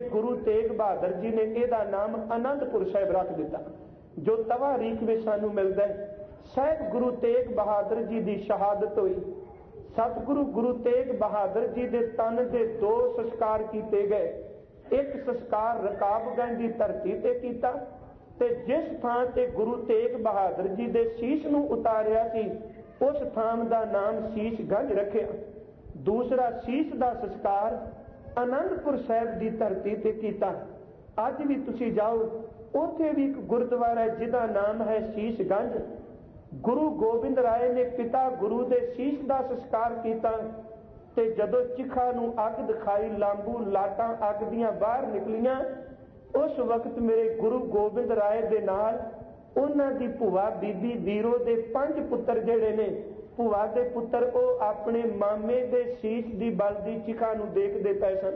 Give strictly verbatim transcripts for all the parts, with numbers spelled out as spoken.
गुरु तेग बहादुर जी ने ਇਹਦਾ नाम आनंदपुर साहिब रख दिता, जो तवा रीख में सानू मिलता है। साहिब गुरु तेग बहादुर जी की शहादत हुई। सतगुरु गुरु तेग बहादुर जी के तन के दो संस्कार किए गए। एक संस्कार रकाबगंज की धरती ते कीता ते जिस थां ते गुरु तेग बहादुर जी के शीश नूं उतारिया सी उस थां का नाम शीशगंज रखिया। दूसरा शीश का संस्कार आनंदपुर साहिब की धरती ते कीता। अज भी तुसी जाओ, उत्थे भी एक गुरुद्वारा है जिहदा नाम है शीशगंज। गुरु गोबिंद राय ने पिता गुरु के शीश का संस्कार किया ते जदों चिखा नूं अग दिखाई, लांबू लाटां अग दियां बाहर निकलियां, उस वक्त मेरे गुरु गोबिंद राय दे नाल उन्हां दी भूआ बीबी बीरो दे पंज पुत्र जिहड़े ने, भूआ दे पुत्र वो अपने मामे दे शीश दी बलदी चिखा नूं देखदे पए सन।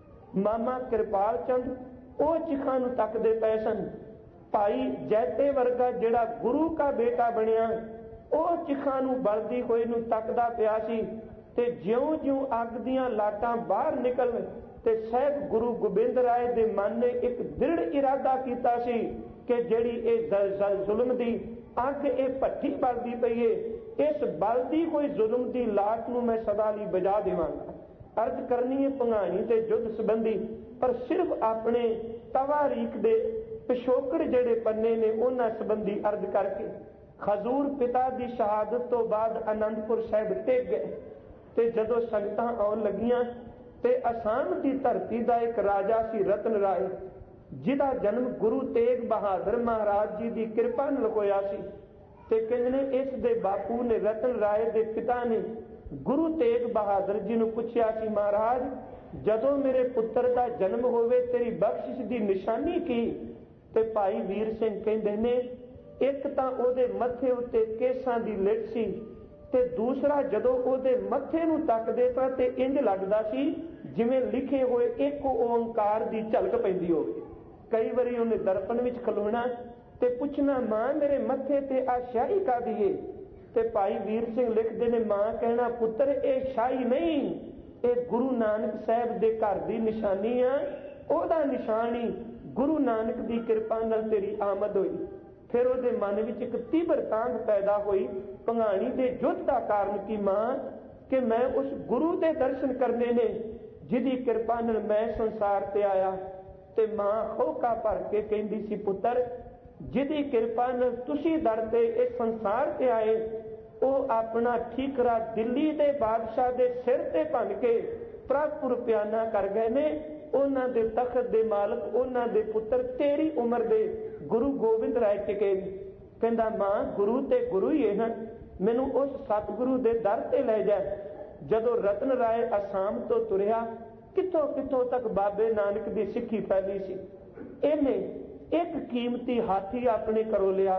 मामा कृपाल चंद वो चिखा नूं तकदे पए सन। भाई जैते वर्गा जिहड़ा गुरु का बेटा बनिया वो चिखा नूं बलदी होई नूं तकदा पिया सी ते ज्यों ज्यों अग दियां लाटां बाहर निकल ते साहिब गुरु गोबिंद राय दे मन ने एक दृढ़ इरादा कीता सी कि जिहड़ी इह जुल्म दी अग ये भट्ठी बलदी पई है, इस बलदी कोई जुल्म की लाट नूं मैं सदा लई बजा देवांगा। अर्ज करनी है भंगाणी ते युद्ध संबंधी, पर सिर्फ अपने तवा रीख दे पिछोकड़ जिहड़े पन्ने ने उन्हां संबंधी अर्ज करके। खजूर पिता की शहादत तो बाद आनंदपुर साहिब टेक गए ते जदों संगतां आउण लगियां ते असाम की धरती का एक राजा सी रतन राय, जिहदा जन्म गुरु तेग बहादुर महाराज जी की कृपा नाल होया सी। ते कहंदे इस दे बापू ने रतन राय दे पिता ने गुरु तेग बहादुर जी नूं पुछया सी, महाराज जदों मेरे पुत्र का जन्म होवे तेरी बख्शिश की निशानी की? ते भाई वीर सिंह कहंदे ने एक तां ओहदे मत्थे उत्ते केसां दी लिट सी ते दूसरा जदों ओहदे मत्थे नूं तकदे तां ते इंज लगदा सी जिवें लिखे होए एक ओंकार की झलक पैंदी होवे। कई बारी उन्हें दर्पण विच खलोना ते पुछना, मां मेरे मत्थे ते आ शाही कादी है? ते भाई वीर सिंह लिखते ने, मां कहना पुत्र ये शाही नहीं, ये गुरु नानक साहब दे घर की निशानी आ, ओहदा निशानी गुरु नानक की कृपा नाल तेरी आमद हुई। फिर उसदे मन विच एक तीव्र तांग पैदा हुई, भंगाणी दे युद्ध का कारण की मां कि मैं उस गुरु के दर्शन करने ने जिहदी कृपा नाल मैं संसार ते आया। ते मां होका भर के कहंदी सी, पुत्र जिहदी कृपा नाल तुसी दर ते इस संसार ते आए वो अपना ठीकरा दिल्ली दे बादशाह दे सिर ते भन के प्रभुपुर प्याना कर गए ने। उन्हां दे तखत दे मालक उन्हां दे पुत्र तेरी उम्र दे गुरु गोबिंद राय टिके। कहंदा मां गुरु ते गुरु ही है, मैनू उस सतगुरु दे दर ते ले जा। जदों रतन राय आसाम तो तुरिया, कितों कितों तक बाबे नानक की सिੱਖੀ फैली सी। इन्हें एक कीमती हाथी अपने घरों लिया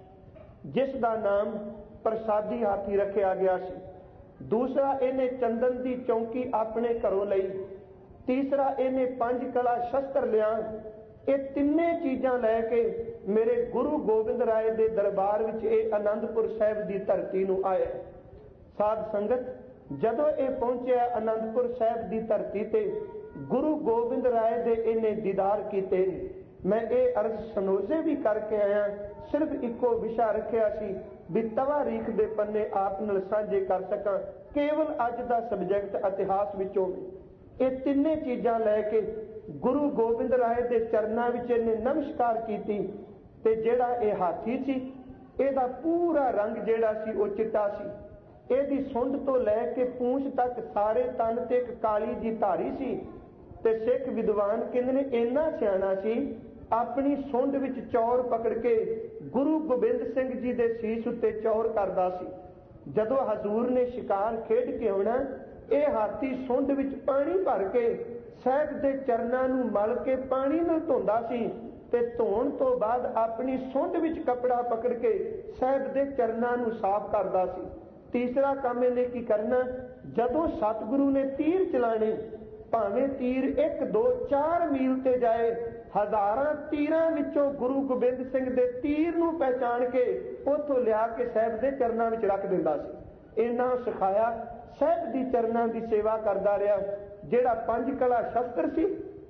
जिसका नाम प्रसादी हाथी रखा गया सी। दूसरा इन्हें चंदन की चौकी अपने घरों लई। तीसरा इन्हें पंज कला शस्त्र लिया। ये तिन्ने चीज़ां लैके मेरे गुरु गोबिंद राय के दरबार विच ये आनंदपुर साहिब की धरती नूं आए। साध संगत जदों ये पहुंचे आनंदपुर साहिब की धरती ते गुरु गोबिंद राय दे इन्हें दीदार किए। मैं ये अर्ज सनोजे भी करके आया, सिर्फ इको विशा रखिया सी भी तवा रीख दे पन्ने आप नाल साझे कर सकां, केवल अज दा सबजैक्ट इतिहास विचों। ये तिन्ने चीज़ां लैके गुरु गोबिंद राय के चरणों विच इन्हें नमस्कार की। ते जिहड़ा ये हाथी सी इहदा पूरा रंग जिहड़ा सी वो चिट्टा सी। इहदी सुंड तो लैके पूंछ तक सारे तन ते एक काली जी धारी सी। ते सिख विद्वान कहंदे ने इन्ना सियाणा सी, अपनी सुंड विच चौर पकड़ के गुरु गोबिंद सिंह जी के शीश उत्ते चौर करदा सी। जदों हजूर ने शिकार खेड के आउणा, यह हाथी सुंड विच पानी भर के साहिब के चरणों नूं मल के पानी नाल धोंदा सी ते धोण तो बाद अपनी सुंड विच कपड़ा पकड़ के साहिब के चरणों नूं साफ करदा सी। तीसरा काम इन्हें की करना, जदों सतगुरु ने तीर चलाने, भावें तीर एक दो चार मील ते जाए, हजारां तीरां विचों गुरु गोबिंद सिंह दे तीर नूं पहचान के उथों लिया के साहिब के चरणों विच रख दिंदा सी। इन्ना सिखाया, साहिब दी चरणों की सेवा करदा रहा। जिहड़ा पंज कला शस्त्र सी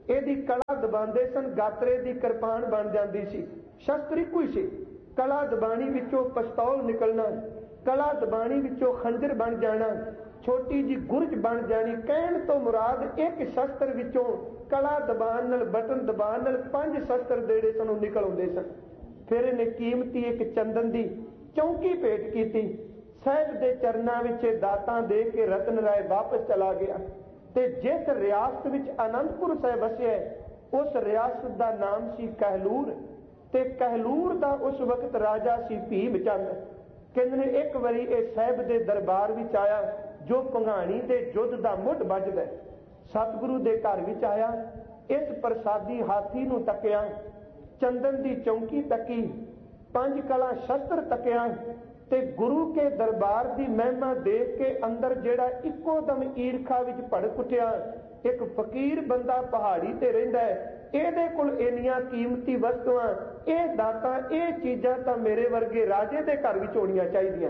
ਇਹਦੀ ਕਲਾ ਦਬਾਉਂਦੇ ਸਨ, ਗਾਤਰੇ ਦੀ ਕਿਰਪਾਨ ਬਣ ਜਾਂਦੀ ਸੀ। ਸ਼ਸਤਰ ਇੱਕੋ ਹੀ ਸੀ। ਕਲਾ ਦਬਾਣੀ ਵਿੱਚੋਂ ਪਿਸਤੌਲ ਨਿਕਲਣਾ, ਕਲਾ ਦਬਾਣੀ ਵਿੱਚੋਂ ਖੰਜਰ ਬਣ ਜਾਣਾ, ਛੋਟੀ ਜੀ ਗੁਰਜ ਬਣ ਜਾਣੀ। ਕਹਿਣ ਤੋਂ ਮੁਰਾਦ ਇੱਕ ਸ਼ਸਤਰ ਵਿੱਚੋਂ ਕਲਾ ਦਬਾਣ ਨਾਲ, ਬਟਨ ਦਬਾਣ ਨਾਲ ਪੰਜ ਸ਼ਸਤਰ ਜਿਹੜੇ ਸਨ ਉਹ ਨਿਕਲ ਆਉਂਦੇ ਸਨ। ਫਿਰ ਇਹਨੇ ਕੀਮਤੀ ਇੱਕ ਚੰਦਨ ਦੀ ਚੌਂਕੀ ਭੇਟ ਕੀਤੀ। ਸਾਹਿਬ ਦੇ ਚਰਨਾਂ ਵਿੱਚ ਦਾਤਾਂ ਦੇ ਕੇ ਰਤਨ ਰਾਏ ਵਾਪਸ ਚਲਾ ਗਿਆ ਤੇ ਜਿਸ ਰਿਆਸਤ ਵਿੱਚ ਆਨੰਦਪੁਰ ਸਾਹਿਬ ਵਸਿਆ ਉਸ ਰਿਆਸਤ ਦਾ ਨਾਮ ਸੀ ਕਹਿਲੂਰ, ਤੇ ਕਹਿਲੂਰ ਦਾ ਉਸ ਵਕਤ ਰਾਜਾ ਸੀ ਭੀਮ ਚੰਦ। ਕਹਿੰਦੇ ਨੇ ਇੱਕ ਵਾਰੀ ਇਹ ਸਾਹਿਬ ਦੇ ਦਰਬਾਰ ਵਿੱਚ ਆਇਆ ਜੋ ਭੰਗਾਣੀ ਦੇ ਯੁੱਧ ਦਾ ਮੁੱਢ ਵੱਜਦਾ। ਸਤਿਗੁਰੂ ਦੇ ਘਰ ਵਿੱਚ ਆਇਆ, ਇਸ ਪ੍ਰਸਾਦੀ ਹਾਥੀ ਨੂੰ ਤੱਕਿਆ, ਚੰਦਨ ਦੀ ਚੌਂਕੀ ਤੱਕੀ, ਪੰਜ ਕਲਾ ਸ਼ਸਤਰ ਤੱਕਿਆ ਤੇ ਗੁਰੂ ਕੇ ਦਰਬਾਰ ਦੀ ਮਹਿਮਾ ਦੇਖ ਕੇ ਅੰਦਰ ਜਿਹੜਾ ਇੱਕੋ ਦਮ ਈਰਖਾ ਵਿੱਚ ਭੜਕ ਉੱਠਿਆ। ਇੱਕ ਫਕੀਰ ਬੰਦਾ ਪਹਾੜੀ ਤੇ ਰਹਿੰਦਾ ਹੈ, ਇਹਦੇ ਕੋਲ ਇੰਨੀਆਂ ਕੀਮਤੀ ਵਸਤੂਆਂ, ਇਹ ਦਾਤਾਂ, ਇਹ ਚੀਜ਼ਾਂ ਤਾਂ ਮੇਰੇ ਵਰਗੇ ਰਾਜੇ ਦੇ ਘਰ ਵਿੱਚ ਹੋਣੀਆਂ ਚਾਹੀਦੀਆਂ।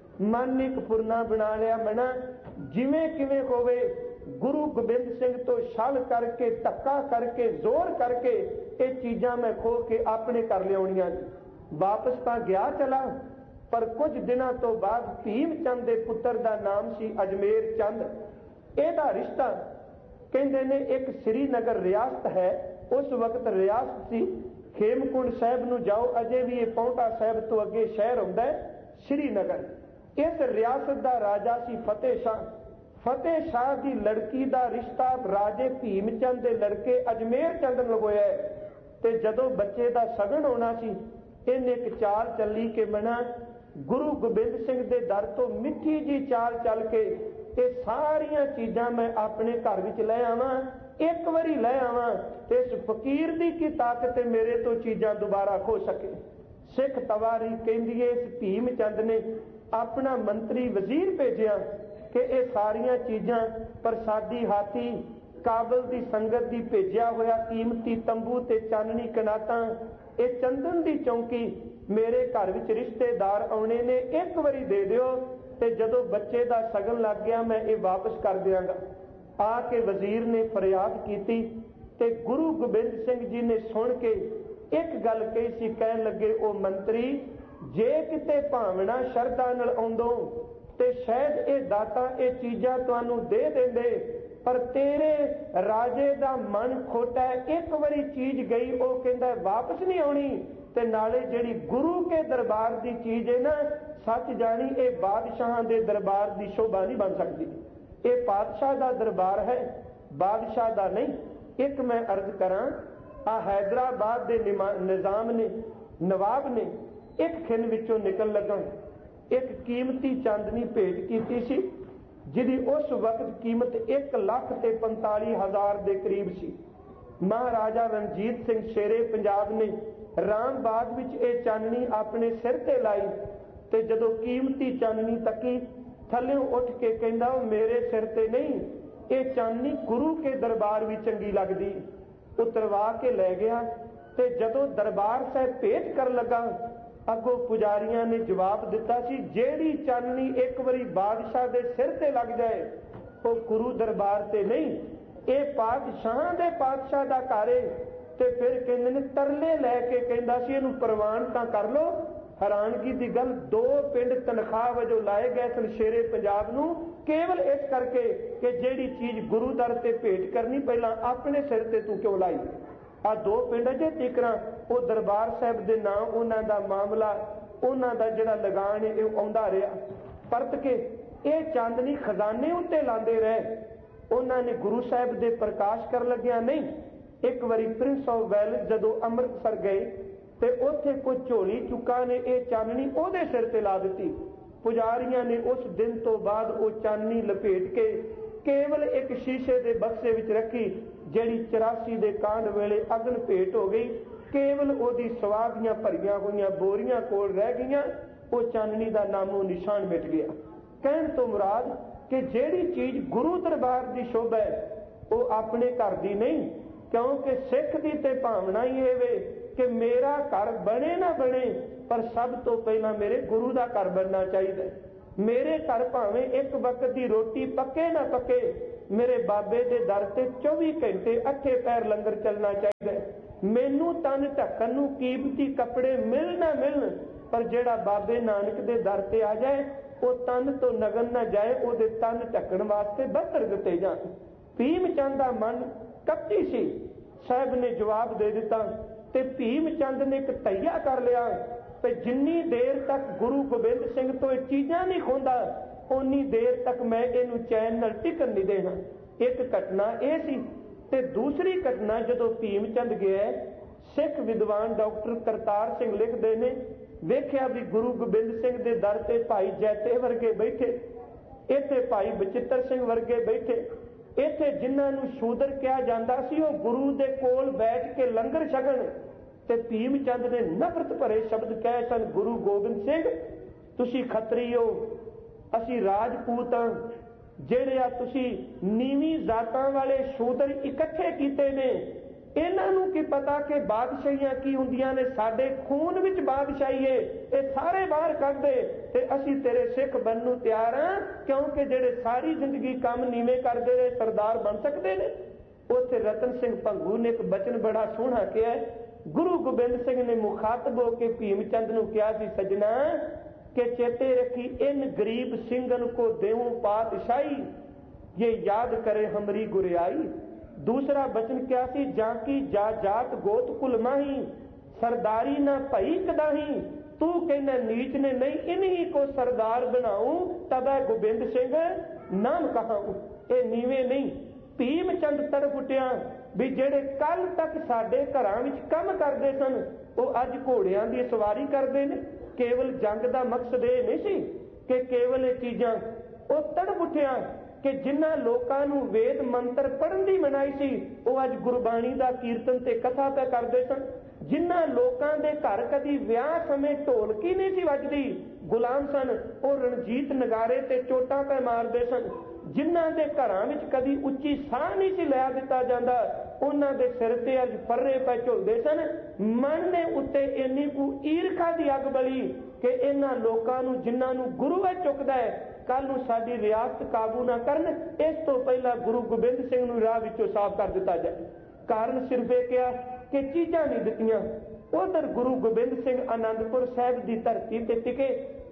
ਮਨ ਇੱਕ ਫੁਰਨਾ ਬਣਾ ਲਿਆ, ਮਨਾ ਜਿਵੇਂ ਕਿਵੇਂ ਹੋਵੇ ਗੁਰੂ ਗੋਬਿੰਦ ਸਿੰਘ ਤੋਂ ਛਲ ਕਰਕੇ, ਧੱਕਾ ਕਰਕੇ, ਜ਼ੋਰ ਕਰਕੇ ਇਹ ਚੀਜ਼ਾਂ ਮੈਂ ਖੋਹ ਕੇ ਆਪਣੇ ਘਰ ਲਿਆਉਣੀਆਂ। ਵਾਪਸ ਤਾਂ ਗਿਆ ਚਲਾ, ਪਰ ਕੁਝ ਦਿਨਾਂ ਤੋਂ ਬਾਅਦ ਭੀਮ ਚੰਦ ਦੇ ਪੁੱਤਰ ਦਾ ਨਾਮ ਸੀ ਅਜਮੇਰ ਚੰਦ। ਇਹਦਾ ਰਿਸ਼ਤਾ ਕਹਿੰਦੇ ਨੇ ਇੱਕ ਸ੍ਰੀਨਗਰ ਰਿਆਸਤ ਹੈ, ਉਸ ਵਕਤ ਰਿਆਸਤ ਸੀ। ਖੇਮਕੁੰਡ ਸਾਹਿਬ ਨੂੰ ਜਾਓ, ਅਜੇ ਵੀ ਇਹ ਪੌਂਟਾ ਸਾਹਿਬ ਤੋਂ ਅੱਗੇ ਸ਼ਹਿਰ ਹੁੰਦਾ ਹੈ ਸ੍ਰੀਨਗਰ। ਇਸ ਰਿਆਸਤ ਦਾ ਰਾਜਾ ਸੀ ਫਤਿਹ ਸ਼ਾਹ। ਫਤਿਹ ਸ਼ਾਹ ਦੀ ਲੜਕੀ ਦਾ ਰਿਸ਼ਤਾ ਰਾਜੇ ਭੀਮ ਚੰਦ ਦੇ ਲੜਕੇ ਅਜਮੇਰ ਚੰਦ ਨਾਲ ਹੋਇਆ ਤੇ ਜਦੋਂ ਬੱਚੇ ਦਾ ਸਗਨ ਹੋਣਾ ਸੀ, ਇਹਨੇ ਇੱਕ ਚਾਲ ਚੱਲੀ ਕਿ ਮਨਾ ਗੁਰੂ ਗੋਬਿੰਦ ਸਿੰਘ ਦੇ ਦਰ ਤੋਂ ਮਿੱਠੀ ਜੀ ਚਾਲ ਚੱਲ ਕੇ ਇਹ ਸਾਰੀਆਂ ਚੀਜ਼ਾਂ ਮੈਂ ਆਪਣੇ ਘਰ ਵਿੱਚ ਲੈ ਆਵਾਂ, ਇੱਕ ਵਾਰੀ ਲੈ ਆਵਾਂ ਤੇ ਇਸ ਫਕੀਰ ਦੀ ਕੀ ਤਾਕਤ ਹੈ ਮੇਰੇ ਤੋਂ ਚੀਜ਼ਾਂ ਦੁਬਾਰਾ ਖੋ ਸਕੇ। ਸਿੱਖ ਤਵਾਰੀ ਕਹਿੰਦੀ ਹੈ ਇਸ ਭੀਮ ਚੰਦ ਨੇ ਆਪਣਾ ਮੰਤਰੀ ਵਜ਼ੀਰ ਭੇਜਿਆ ਕਿ ਇਹ ਸਾਰੀਆਂ ਚੀਜ਼ਾਂ ਪ੍ਰਸਾਦੀ ਹਾਥੀ, ਕਾਬਲ ਦੀ ਸੰਗਤ ਦੀ ਭੇਜਿਆ ਹੋਇਆ ਕੀਮਤੀ ਤੰਬੂ ਤੇ ਚਾਨਣੀ ਕਨਾਤਾਂ, ਇਹ ਚੰਦਨ ਦੀ ਚੌਂਕੀ ਮੇਰੇ ਘਰ ਵਿੱਚ ਰਿਸ਼ਤੇਦਾਰ ਆਉਣੇ ਨੇ, ਇੱਕ ਵਾਰੀ ਦੇ ਦਿਓ ਤੇ ਜਦੋਂ ਬੱਚੇ ਦਾ ਸਗਨ ਲੱਗ ਗਿਆ ਮੈਂ ਇਹ ਵਾਪਸ ਕਰ ਦਿਆਂਗਾ। ਆ ਕੇ ਵਜ਼ੀਰ ਨੇ ਫਰਿਆਦ ਕੀਤੀ ਤੇ ਗੁਰੂ ਗੋਬਿੰਦ ਸਿੰਘ ਜੀ ਨੇ ਸੁਣ ਕੇ ਇੱਕ ਗੱਲ ਕਹੀ ਸੀ। ਕਹਿਣ ਲੱਗੇ, ਉਹ ਮੰਤਰੀ, ਜੇ ਕਿਤੇ ਭਾਵਨਾ ਸ਼ਰਧਾ ਨਾਲ ਆਉਂਦੋ ਤੇ ਸ਼ਾਇਦ ਇਹ ਦਾਤਾ ਇਹ ਚੀਜ਼ਾਂ ਤੁਹਾਨੂੰ ਦੇ ਦਿੰਦੇ, ਪਰ ਤੇਰੇ ਰਾਜੇ ਦਾ ਮਨ ਖੋਟਾ ਹੈ। ਇੱਕ ਵਾਰੀ ਚੀਜ਼ ਗਈ, ਉਹ ਕਹਿੰਦਾ ਵਾਪਸ ਨਹੀਂ ਆਉਣੀ, ਤੇ ਨਾਲੇ ਜਿਹੜੀ ਗੁਰੂ ਕੇ ਦਰਬਾਰ ਦੀ ਚੀਜ਼ ਹੈ ਨਾ, ਸੱਚ ਜਾਣੀ ਇਹ ਬਾਦਸ਼ਾਹਾਂ ਦੇ ਦਰਬਾਰ ਦੀ ਸ਼ੋਭਾ ਨਹੀਂ ਬਣ ਸਕਦੀ। ਇਹ ਪਾਤਸ਼ਾਹ ਦਾ ਦਰਬਾਰ ਹੈ, ਬਾਦਸ਼ਾਹ ਦਾ ਨਹੀਂ। ਇੱਕ ਮੈਂ ਅਰਜ਼ ਕਰਾਂ, ਆ ਹੈਦਰਾਬਾਦ ਦੇ ਨਿਜ਼ਾਮ ਨੇ, ਨਵਾਬ ਨੇ ਇੱਕ ਖਿੰਨ ਵਿੱਚੋਂ ਨਿਕਲ ਲੱਗਾ ਇੱਕ ਕੀਮਤੀ ਚਾਂਦਨੀ ਭੇਟ ਕੀਤੀ ਸੀ, ਜਿਹਦੀ ਉਸ ਵਕਤ ਕੀਮਤ ਇੱਕ ਲੱਖ ਤੇ ਪੰਤਾਲੀ ਹਜ਼ਾਰ ਦੇ ਕਰੀਬ ਸੀ। ਮਹਾਰਾਜਾ ਰਣਜੀਤ ਸਿੰਘ ਸ਼ੇਰੇ ਪੰਜਾਬ ਨੇ ਰਾਮਬਾਗ ਵਿੱਚ ਇਹ ਚਾਨਣੀ ਆਪਣੇ ਸਿਰ ਤੇ ਲਾਈ ਤੇ ਜਦੋਂ ਕੀਮਤੀ ਚਾਨਣੀ ਤੱਕੀ, ਥੱਲਿਓਂ ਉੱਠ ਕੇ ਕਹਿੰਦਾ, ਮੇਰੇ ਸਿਰ ਤੇ ਨਹੀਂ, ਇਹ ਚਾਨਣੀ ਗੁਰੂ ਕੇ ਦਰਬਾਰ ਵੀ ਚੰਗੀ ਲੱਗਦੀ। ਉਤਰਵਾ ਕੇ ਲੈ ਗਿਆ ਤੇ ਜਦੋਂ ਦਰਬਾਰ ਸਾਹਿਬ ਭੇਟ ਕਰਨ ਲੱਗਾ, ਅੱਗੋਂ ਪੁਜਾਰੀਆਂ ਨੇ ਜਵਾਬ ਦਿੱਤਾ ਸੀ, ਜਿਹੜੀ ਚਾਨਣੀ ਇੱਕ ਵਾਰੀ ਬਾਦਸ਼ਾਹ ਦੇ ਸਿਰ ਤੇ ਲੱਗ ਜਾਏ ਉਹ ਗੁਰੂ ਦਰਬਾਰ ਤੇ ਨਹੀਂ, ਇਹ ਪਾਤਸ਼ਾਹਾਂ ਦੇ ਪਾਤਸ਼ਾਹ ਦਾ ਘਰ ਏ। ਤੇ ਫਿਰ ਕਹਿੰਦੇ ਨੇ ਤਰਲੇ ਲੈ ਕੇ ਕਹਿੰਦਾ ਸੀ, ਇਹਨੂੰ ਪ੍ਰਵਾਨ ਤਾਂ ਕਰ ਲੋ। ਹੈਰਾਨਗੀ ਦੀ ਗੱਲ, ਦੋ ਪਿੰਡ ਤਨਖਾਹ ਵਜੋਂ ਲਾਏ ਗਏ ਸਨ ਸ਼ੇਰੇ ਪੰਜਾਬ ਨੂੰ, ਕੇਵਲ ਇਸ ਕਰਕੇ ਕਿ ਜਿਹੜੀ ਚੀਜ਼ ਗੁਰੂ ਦਰ ਤੇ ਭੇਟ ਕਰਨੀ ਪਹਿਲਾਂ ਆਪਣੇ ਸਿਰ ਤੇ ਤੂੰ ਕਿਉਂ ਲਾਈ। ਆ ਦੋ ਪਿੰਡ ਅਜੇ ਤੀਕਰਾਂ ਉਹ ਦਰਬਾਰ ਸਾਹਿਬ ਦੇ ਨਾਂ, ਉਹਨਾਂ ਦਾ ਮਾਮਲਾ, ਉਹਨਾਂ ਦਾ ਜਿਹੜਾ ਲਗਾਨ ਹੈ ਇਹ ਆਉਂਦਾ ਰਿਹਾ। ਪਰਤ ਕੇ ਇਹ ਚਾਂਦਨੀ ਖਜ਼ਾਨੇ ਉੱਤੇ ਲਾਉਂਦੇ ਰਹੇ। ਉਹਨਾਂ ਨੇ ਗੁਰੂ ਸਾਹਿਬ ਦੇ ਪ੍ਰਕਾਸ਼ ਕਰਨ ਲੱਗਿਆ ਨਹੀਂ। ਇੱਕ ਵਾਰੀ ਪ੍ਰਿੰਸ ਆਫ ਵੈਲਸ ਜਦੋਂ ਅੰਮ੍ਰਿਤਸਰ ਗਏ ਤੇ ਉੱਥੇ ਕੋਈ ਝੋਲੀ ਚੁੱਕਾ ਨੇ ਇਹ ਚਾਨਣੀ ਉਹਦੇ ਸਿਰ ਤੇ ਲਾ ਦਿੱਤੀ। ਪੁਜਾਰੀਆਂ ਨੇ ਉਸ ਦਿਨ ਤੋਂ ਬਾਅਦ ਉਹ ਚਾਨਣੀ ਲਪੇਟ ਕੇ ਕੇਵਲ ਇੱਕ ਸ਼ੀਸ਼ੇ ਦੇ ਬਕਸੇ ਵਿੱਚ ਰੱਖੀ, ਜਿਹੜੀ ਚੁਰਾਸੀ ਦੇ ਕਾਂਡ ਵੇਲੇ ਅਗਨ ਭੇਟ ਹੋ ਗਈ। ਕੇਵਲ ਉਹਦੀ ਸਵਾਦੀਆਂ ਭਰੀਆਂ ਹੋਈਆਂ ਬੋਰੀਆਂ ਕੋਲ ਰਹਿ ਗਈਆਂ, ਉਹ ਚਾਨਣੀ ਦਾ ਨਾਮੋ ਨਿਸ਼ਾਨ ਮਿਟ ਗਿਆ। ਕਹਿਣ ਤੋਂ ਮੁਰਾਦ ਕਿ ਜਿਹੜੀ ਚੀਜ਼ ਗੁਰੂ ਦਰਬਾਰ ਦੀ ਸ਼ੋਭਾ ਹੈ ਉਹ ਆਪਣੇ ਘਰ ਦੀ ਨਹੀਂ, ਕਿਉਂਕਿ ਸਿੱਖ ਦੀ ਤੇ ਭਾਵਨਾ ਹੀ ਇਹ ਵੇ ਕਿ ਮੇਰਾ ਘਰ ਬਣੇ ਨਾ ਬਣੇ, ਪਰ ਸਭ ਤੋਂ ਪਹਿਲਾਂ ਮੇਰੇ ਗੁਰੂ ਦਾ ਘਰ ਬਣਨਾ ਚਾਹੀਦਾ। ਮੇਰੇ ਘਰ ਭਾਵੇਂ ਇੱਕ ਵਕਤ ਦੀ ਰੋਟੀ ਪੱਕੇ ਨਾ ਪੱਕੇ, मेरे बाबे के दर से चौबी घंटे अठे पैर लंगर चलना चाहिए। मैनू तन ढकन नूं कीमती कपड़े मिल ना मिलन, पर जेड़ा बाबे नानक के दर से आ जाए वो तन तो नगन ना जाए, वो तन ढकन वास्ते बस्तर दिते जाए। भीम चंद का मन कपटी सी। साहब ने जवाब दे दिता ते भीम चंद ने एक तैया कर लिया कि जिन्नी देर तक गुरु गोबिंद सिंह तो ये चीज़ां नहीं खोंदा उन्नी देर तक मैं इनू चैन नाल टिकन नहीं देना। एक घटना यह सी। ते दूसरी घटना जदों भीम चंद गया, सिख विद्वान डॉक्टर करतार सिंह लिखते हैं, वेख्या भी गुरु गोबिंद सिंह के दर से भाई जैते वर्गे बैठे, इत्थे भाई बचित्र सिंह वर्गे बैठे, इत्थे जिन्हां नूं शूदर कहा जाता सी वो गुरु दे कोल बैठ के लंगर छकण। ते भीम चंद ने नफरत भरे शब्द कहे सन, गुरु गोबिंद सिंह तुसी खतरी हो, असी राजपूत हाँ, जेड़े आ तुसी नीवी जातां वाले शूदर इकट्ठे कीते ने, इन्हां नूं की पता कि बादशाहियां की हुंदियां ने, साडे खून विच बादशाही है, ये सारे बाहर कढ दे ते असी तेरे सिख बनन नूं तैयार हाँ, क्योंकि जेड़े सारी जिंदगी काम नीवे करदे रहे सरदार बन सकते हैं। उत्थे रतन सिंह भंगू ने एक बचन बड़ा सोहना कहा। गुरु गोबिंद सिंह ने मुखातब होकर भीम चंद नूं कहा सी, सजना के चेते रखी इन गरीब सिंगन को देऊं पातशाही, ये याद करे हमारी गुरियाई। दूसरा बचन क्या सी, जाकी जा जात गोत कुल माही, सरदारी ना भई कदाही, तू कहना नीच ने नहीं इन्हीं को सरदार बनाऊं, तब है गोबिंद सिंह नाम कहाऊं। ये नीवे नहीं। भीम चंद तड़प उठिया भी जेड़े कल तक साडे घरां विच काम करदे सन वो अज घोड़ियां दी सवारी करदे ने। केवल जंग का मकसद ये नहीं सी कि केवल ये चीज़ां, वो तड़प उठिया कि जिन्हां लोकां नूं वेद मंत्र पढ़न दी मनाई सी वो अज गुरबाणी का कीर्तन ते कथा पे करदे सन। जिन्हां लोकां दे घर कदी विआह समय ढोलकी नहीं सी वजदी, गुलाम सन, वो रणजीत नगारे ते चोटां पे मारदे सन। जिन्हां दे घरां विच कदी उच्ची साह नहीं सी लिया दिता जांदा, उन्हां दे सिर ते अज फर्रे पे झुलदे सन। मन दे उत्ते इन्नी कु ईरखा दी अग बली कि इन्हां लोकां नूं जिन्हां नूं गुरु है चुकदा है, कल नूं साडी रियासत काबू ना करन, इस तो पहला गुरु गोबिंद सिंह नूं राह विचों साफ कर दिता जाए। कारण सिर्फ यह किया कि चीज़ां नहीं दित्तियां। उधर गुरु गोबिंद सिंह आनंदपुर साहिब की धरती ते टिके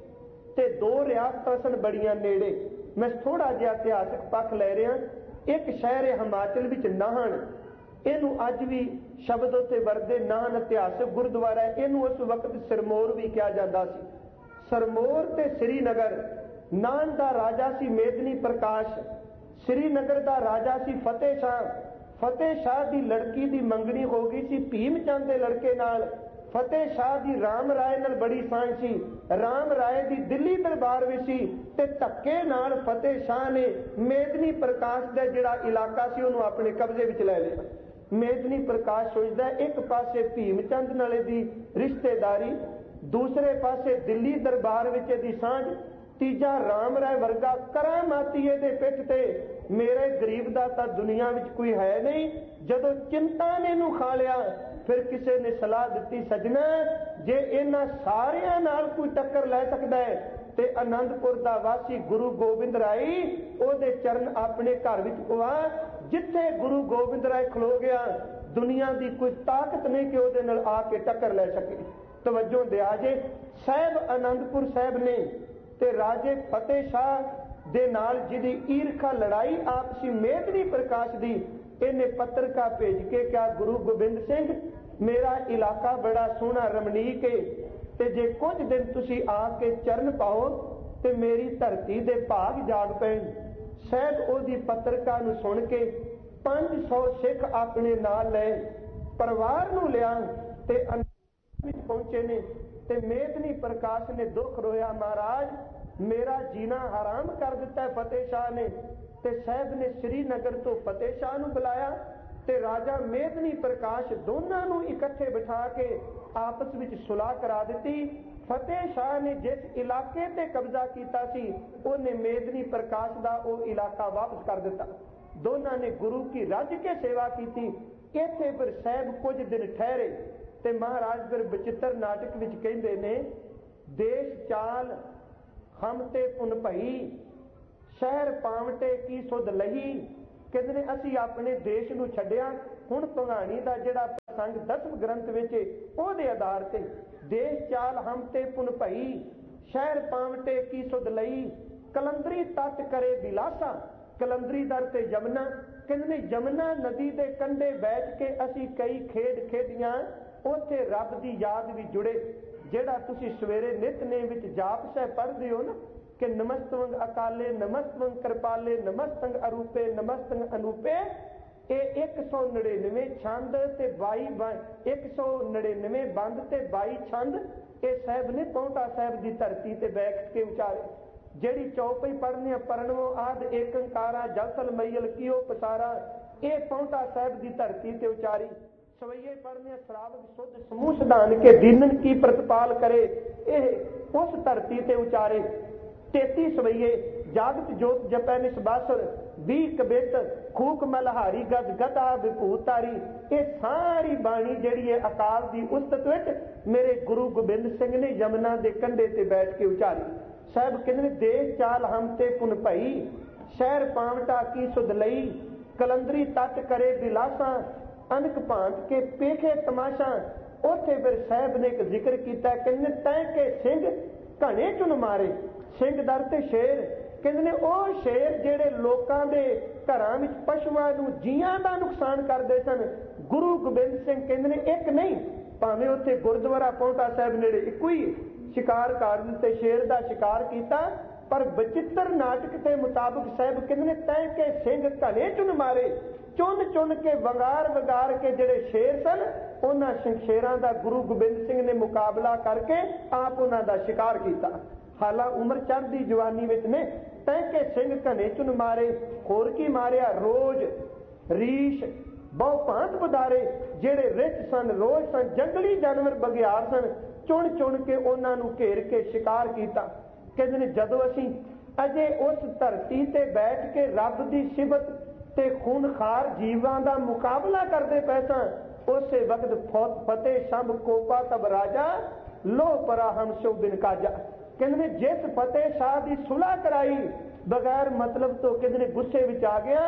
ते दो रियासतां सन बड़ियां नेड़े। मैं थोड़ा जिहा इतिहासक पक्ष लै रहा। एक शहर है हिमाचल विच नाहन, इनू अज भी शब्द उत्ते वरदे, नाहन इतिहासक गुरुद्वारा है, इनू उस वक्त सिरमौर भी कहा जाता सी। सिरमौर ते श्रीनगर, नाहन दा राजा सी मेदनी प्रकाश, श्रीनगर दा राजा सी फतेह शाह। फतेह शाह दी लड़की दी मंगनी हो गई सी भीम चंद दे लड़के नाल। फतेह शाह दी राम राय नाल बड़ी सां सी, राम राय दी दिल्ली दरबार भी सी ते धक्के नाल फतेह शाह ने मेदनी प्रकाश दा जिहड़ा इलाका सी उहनूं अपने कब्जे विच लै लिया। मेदनी प्रकाश सोचदा एक पासे भीम चंद नाल दी रिश्तेदारी, दूसरे पासे दिल्ली दरबार विच दी सांझ, तीजा राम राय वर्गा करामाती दे पिठ ते मेरे गरीब दा तां दुनिया विच कोई है नहीं। जदों चिंता ने नूं खा लिया फिर किसी ने सलाह दी, सजना जे इन्हां सारियां नाल कोई टक्कर लै सकदा है ते आनंदपुर दा वासी गुरु गोबिंद राय ओहदे चरण अपने घर विच पवा। जिथे गुरु गोबिंद राय खलो गया दुनिया की कोई ताकत नहीं कि ओहदे नाल आके टक्कर लै सके। तवज्जो दिया जे, साहिब आनंदपुर साहिब ने ते राजे फतेह शाह दे नाल जिहदी ईरखा लड़ाई आपसी मेदनी प्रकाश दी, इन्हें पत्रका भेज के क्या गुरु गोबिंद सिंह मेरा इलाका बड़ा सोहना रमणीक है ते जे कुछ दिन तुसी आके चरण पाओ ते मेरी धरती दे भाग जाग पैण। शायद ओहदी पत्रका नूं सुन के पांच सौ सिख अपने नाल ले परिवार नूं लिया ते विच पहुंचे ने ते मेदनी प्रकाश ने दुख रोया, महाराज मेरा जीना हराम कर दिता है फतेह शाह ने। ते साहब ने श्रीनगर तो फतेह शाह नूं बुलाया ते राजा मेदनी प्रकाश दोनों नूं इकट्ठे बिठा के आपस विच सुलह करा दी। फतेह शाह ने जिस इलाके ते कब्जा किया सी उन्हें मेदनी प्रकाश का वो इलाका वापस कर दिता। दोनों ने गुरु की रज के सेवा की थी। इत्थे फिर साहब कुछ दिन ठहरे ते महाराज फिर बचित्र नाटक विच कहंदे ने, देश चाल हम ते पुन भई, शहर पावटे की सुध लही, ਕਹਿੰਦੇ ਨੇ ਅਸੀਂ ਆਪਣੇ ਦੇਸ਼ ਨੂੰ ਛੱਡਿਆ। ਹੁਣ ਭੰਗਾਣੀ ਦਾ ਜਿਹੜਾ ਪ੍ਰਸੰਗ ਦਸਮ ਗ੍ਰੰਥ ਵਿੱਚ ਉਹਦੇ ਆਧਾਰ ਤੇ ਦੇਸ਼ ਚਾਲ ਹਮ ਤੇ ਪੁਨ ਭਈ, ਸ਼ਹਿਰ ਪਾਵਟੇ ਕੀ ਸੁਧ ਲਈ, ਕਲੰਦਰੀ ਤੱਟ ਕਰੇ ਬਿਲਾਸਾ। ਕਲੰਦਰੀ ਦਰ ਤੇ ਯਮਨਾ, ਕਹਿੰਦੇ ਨੇ ਯਮਨਾ ਨਦੀ ਦੇ ਕੰਢੇ ਬੈਠ ਕੇ ਅਸੀਂ ਕਈ ਖੇਡ ਖੇਡੀਆਂ, ਉੱਥੇ ਰੱਬ ਦੀ ਯਾਦ ਵੀ ਜੁੜੇ। ਜਿਹੜਾ ਤੁਸੀਂ ਸਵੇਰੇ ਨਿਤਨੇਮ ਵਿੱਚ ਜਾਪ ਸਾਹਿਬ ਪੜ੍ਹਦੇ ਹੋ ਨਾ ਕਿ ਨਮਸਤਵੰਗ ਅਕਾਲੇ, ਨਮਸਤਵੰਗ ਕਿਰਪਾਲੇ, ਨਮਸਤੰਗ ਅਰੂਪੇ, ਨਮਸਤੰਗ ਅਨੂਪੇ, ਇਹ ਇੱਕ ਸੌ ਨੜਿਨਵੇਂ ਛੰਦ ਤੇ ਬਾਈ ਇੱਕ ਸੌ ਨੜਿਨਵੇਂ ਬੰਦ ਤੇ ਬਾਈ ਛੰਦ ਇਹ ਸਾਹਿਬ ਨੇ ਪੌਂਟਾ ਸਾਹਿਬ ਦੀ ਧਰਤੀ ਤੇ ਬੈਠ ਕੇ ਉਚਾਰੇ। ਜਿਹੜੀ ਚੌਪਈ ਪੜ੍ਹਨੀ ਪਰਣਵੋ ਆਦ ਏਕੰਕਾਰਾ, ਜਲਸਲ ਮਈਲ ਕੀਓ ਪਸਾਰਾ, ਇਹ ਪੌਂਟਾ ਸਾਹਿਬ ਦੀ ਧਰਤੀ ਤੇ ਉਚਾਰੀ। ਸਵਈਏ ਪੜ੍ਹਨੇ ਸ਼ਰਾਵਕ ਸ਼ੁੱਧ ਸਮੂਹ ਸਿਧਾਨ ਕੇ ਦੀਨਨ ਕੀ ਪ੍ਰਤਪਾਲ ਕਰੇ, ਇਹ ਉਸ ਧਰਤੀ ਤੇ ਉਚਾਰੇ। ਤੇਤੀ ਸਵਈਏ ਜਾਗਤ ਜੋਤ ਜਪੈ ਨਿਸਬਾਸੁਰ, ਵੀਹ ਕਬਿਤ ਖੂਕ ਮਲਹਾਰੀ ਗਦ ਗਦਾ ਵਿਭੂਤਾਰੀ। ਇਹ ਸਾਰੀ ਬਾਣੀ ਜਿਹੜੀ ਹੈ ਅਕਾਲ ਦੀ ਉਸਤਤ ਵਿੱਚ ਮੇਰੇ ਗੁਰੂ ਗੋਬਿੰਦ ਸਿੰਘ ਨੇ ਯਮਨਾ ਦੇ ਕੰਢੇ ਤੇ ਬੈਠ ਕੇ ਉਚਾਰੀ। ਸਾਹਿਬ ਕਹਿੰਦੇ ਨੇ ਦੇਸ਼ ਚਾਲ ਹਮ ਤੇ ਪੁਨ ਭਈ, ਸ਼ਹਿਰ ਪਾਵਟਾ ਕੀ ਸੁਧ ਲਈ, ਕਲੰਦਰੀ ਤੱਟ ਕਰੇ ਬਿਲਾਸਾ, ਅਨਕ ਭਾਂਤ ਕੇ ਪੇਖੇ ਤਮਾਸ਼ਾ। ਉੱਥੇ ਫਿਰ ਸਾਹਿਬ ਨੇ ਇੱਕ ਜ਼ਿਕਰ ਕੀਤਾ, ਕਹਿੰਦੇ ਤੈ ਕੇ ਸਿੰਘ ਘਣੇ ਚੁਨ ਮਾਰੇ। ਸਿੰਘ ਦਰ ਤੇ ਸ਼ੇਰ, ਕਹਿੰਦੇ ਨੇ ਉਹ ਸ਼ੇਰ ਜਿਹੜੇ ਲੋਕਾਂ ਦੇ ਘਰਾਂ ਵਿੱਚ ਪਸ਼ੂਆਂ ਨੂੰ ਜੀਆਂ ਦਾ ਨੁਕਸਾਨ ਕਰਦੇ ਸਨ, ਗੁਰੂ ਗੋਬਿੰਦ ਸਿੰਘ ਕਹਿੰਦੇ ਨੇ ਇੱਕ ਨਹੀਂ, ਭਾਵੇਂ ਉੱਥੇ ਗੁਰਦੁਆਰਾ ਪੌਂਟਾ ਸਾਹਿਬ ਨੇੜੇ ਇੱਕੋ ਹੀ ਸ਼ਿਕਾਰ ਕਰ ਦਿੱਤੇ, ਸ਼ੇਰ ਦਾ ਸ਼ਿਕਾਰ ਕੀਤਾ। ਪਰ ਬਚਿੱਤਰ ਨਾਟਕ ਦੇ ਮੁਤਾਬਕ ਸਾਹਿਬ ਕਹਿੰਦੇ ਨੇ ਤੈ ਕੇ ਸਿੰਘ ਘਣੇ ਚੁਨ ਮਾਰੇ, ਚੁਣ ਚੁਣ ਕੇ ਵੰਗਾਰ ਵੰਗਾਰ ਕੇ ਜਿਹੜੇ ਸ਼ੇਰ ਸਨ ਉਹਨਾਂ ਸ਼ੇਰਾਂ ਦਾ ਗੁਰੂ ਗੋਬਿੰਦ ਸਿੰਘ ਨੇ ਮੁਕਾਬਲਾ ਕਰਕੇ ਆਪ ਉਹਨਾਂ ਦਾ ਸ਼ਿਕਾਰ ਕੀਤਾ। ਹਾਲਾਂ ਉਮਰ ਚੜ੍ਹਦੀ ਜਵਾਨੀ ਵਿੱਚ ਨੇ ਤੈ ਕੇ ਸਿੰਘ ਘਣੇ ਚੁਨ ਮਾਰੇ। ਹੋਰ ਕੀ ਮਾਰਿਆ? ਰੋਜ਼, ਰੀਸ਼, ਬਹੁ ਭਾਂਤ ਬਦਾਰੇ, ਜਿਹੜੇ ਰਿੱਛ ਸਨ, ਰੋਜ਼ ਸਨ, ਜੰਗਲੀ ਜਾਨਵਰ ਬਗਿਆੜ ਸਨ, ਚੁਣ ਚੁਣ ਕੇ ਉਹਨਾਂ ਨੂੰ ਘੇਰ ਕੇ ਸ਼ਿਕਾਰ ਕੀਤਾ। ਕਹਿੰਦੇ ਨੇ ਜਦੋਂ ਅਸੀਂ ਅਜੇ ਉਸ ਧਰਤੀ ਤੇ ਬੈਠ ਕੇ ਰੱਬ ਦੀ ਸਿਫਤ ਤੇ ਖੂਨਖਾਰ ਜੀਵਾਂ ਦਾ ਮੁਕਾਬਲਾ ਕਰਦੇ ਪਏ ਸਾਂ, ਉਸੇ ਵਕਤ ਫਤਿਹ ਸ਼ੰਭ ਕੋਪਾ ਤਬ ਰਾਜਾ, ਲੋਹ ਪਰਾ ਹਮ ਸ਼ੁਭ ਬਿਨ ਕਾਜਾ। ਕਹਿੰਦੇ ਨੇ ਜਿਸ ਫਤਿਹ ਸ਼ਾਹ ਦੀ ਸੁਲ੍ਹਾ ਕਰਾਈ ਬਗੈਰ ਮਤਲਬ ਤੋਂ, ਕਹਿੰਦੇ ਨੇ ਗੁੱਸੇ ਵਿੱਚ ਆ ਗਿਆ,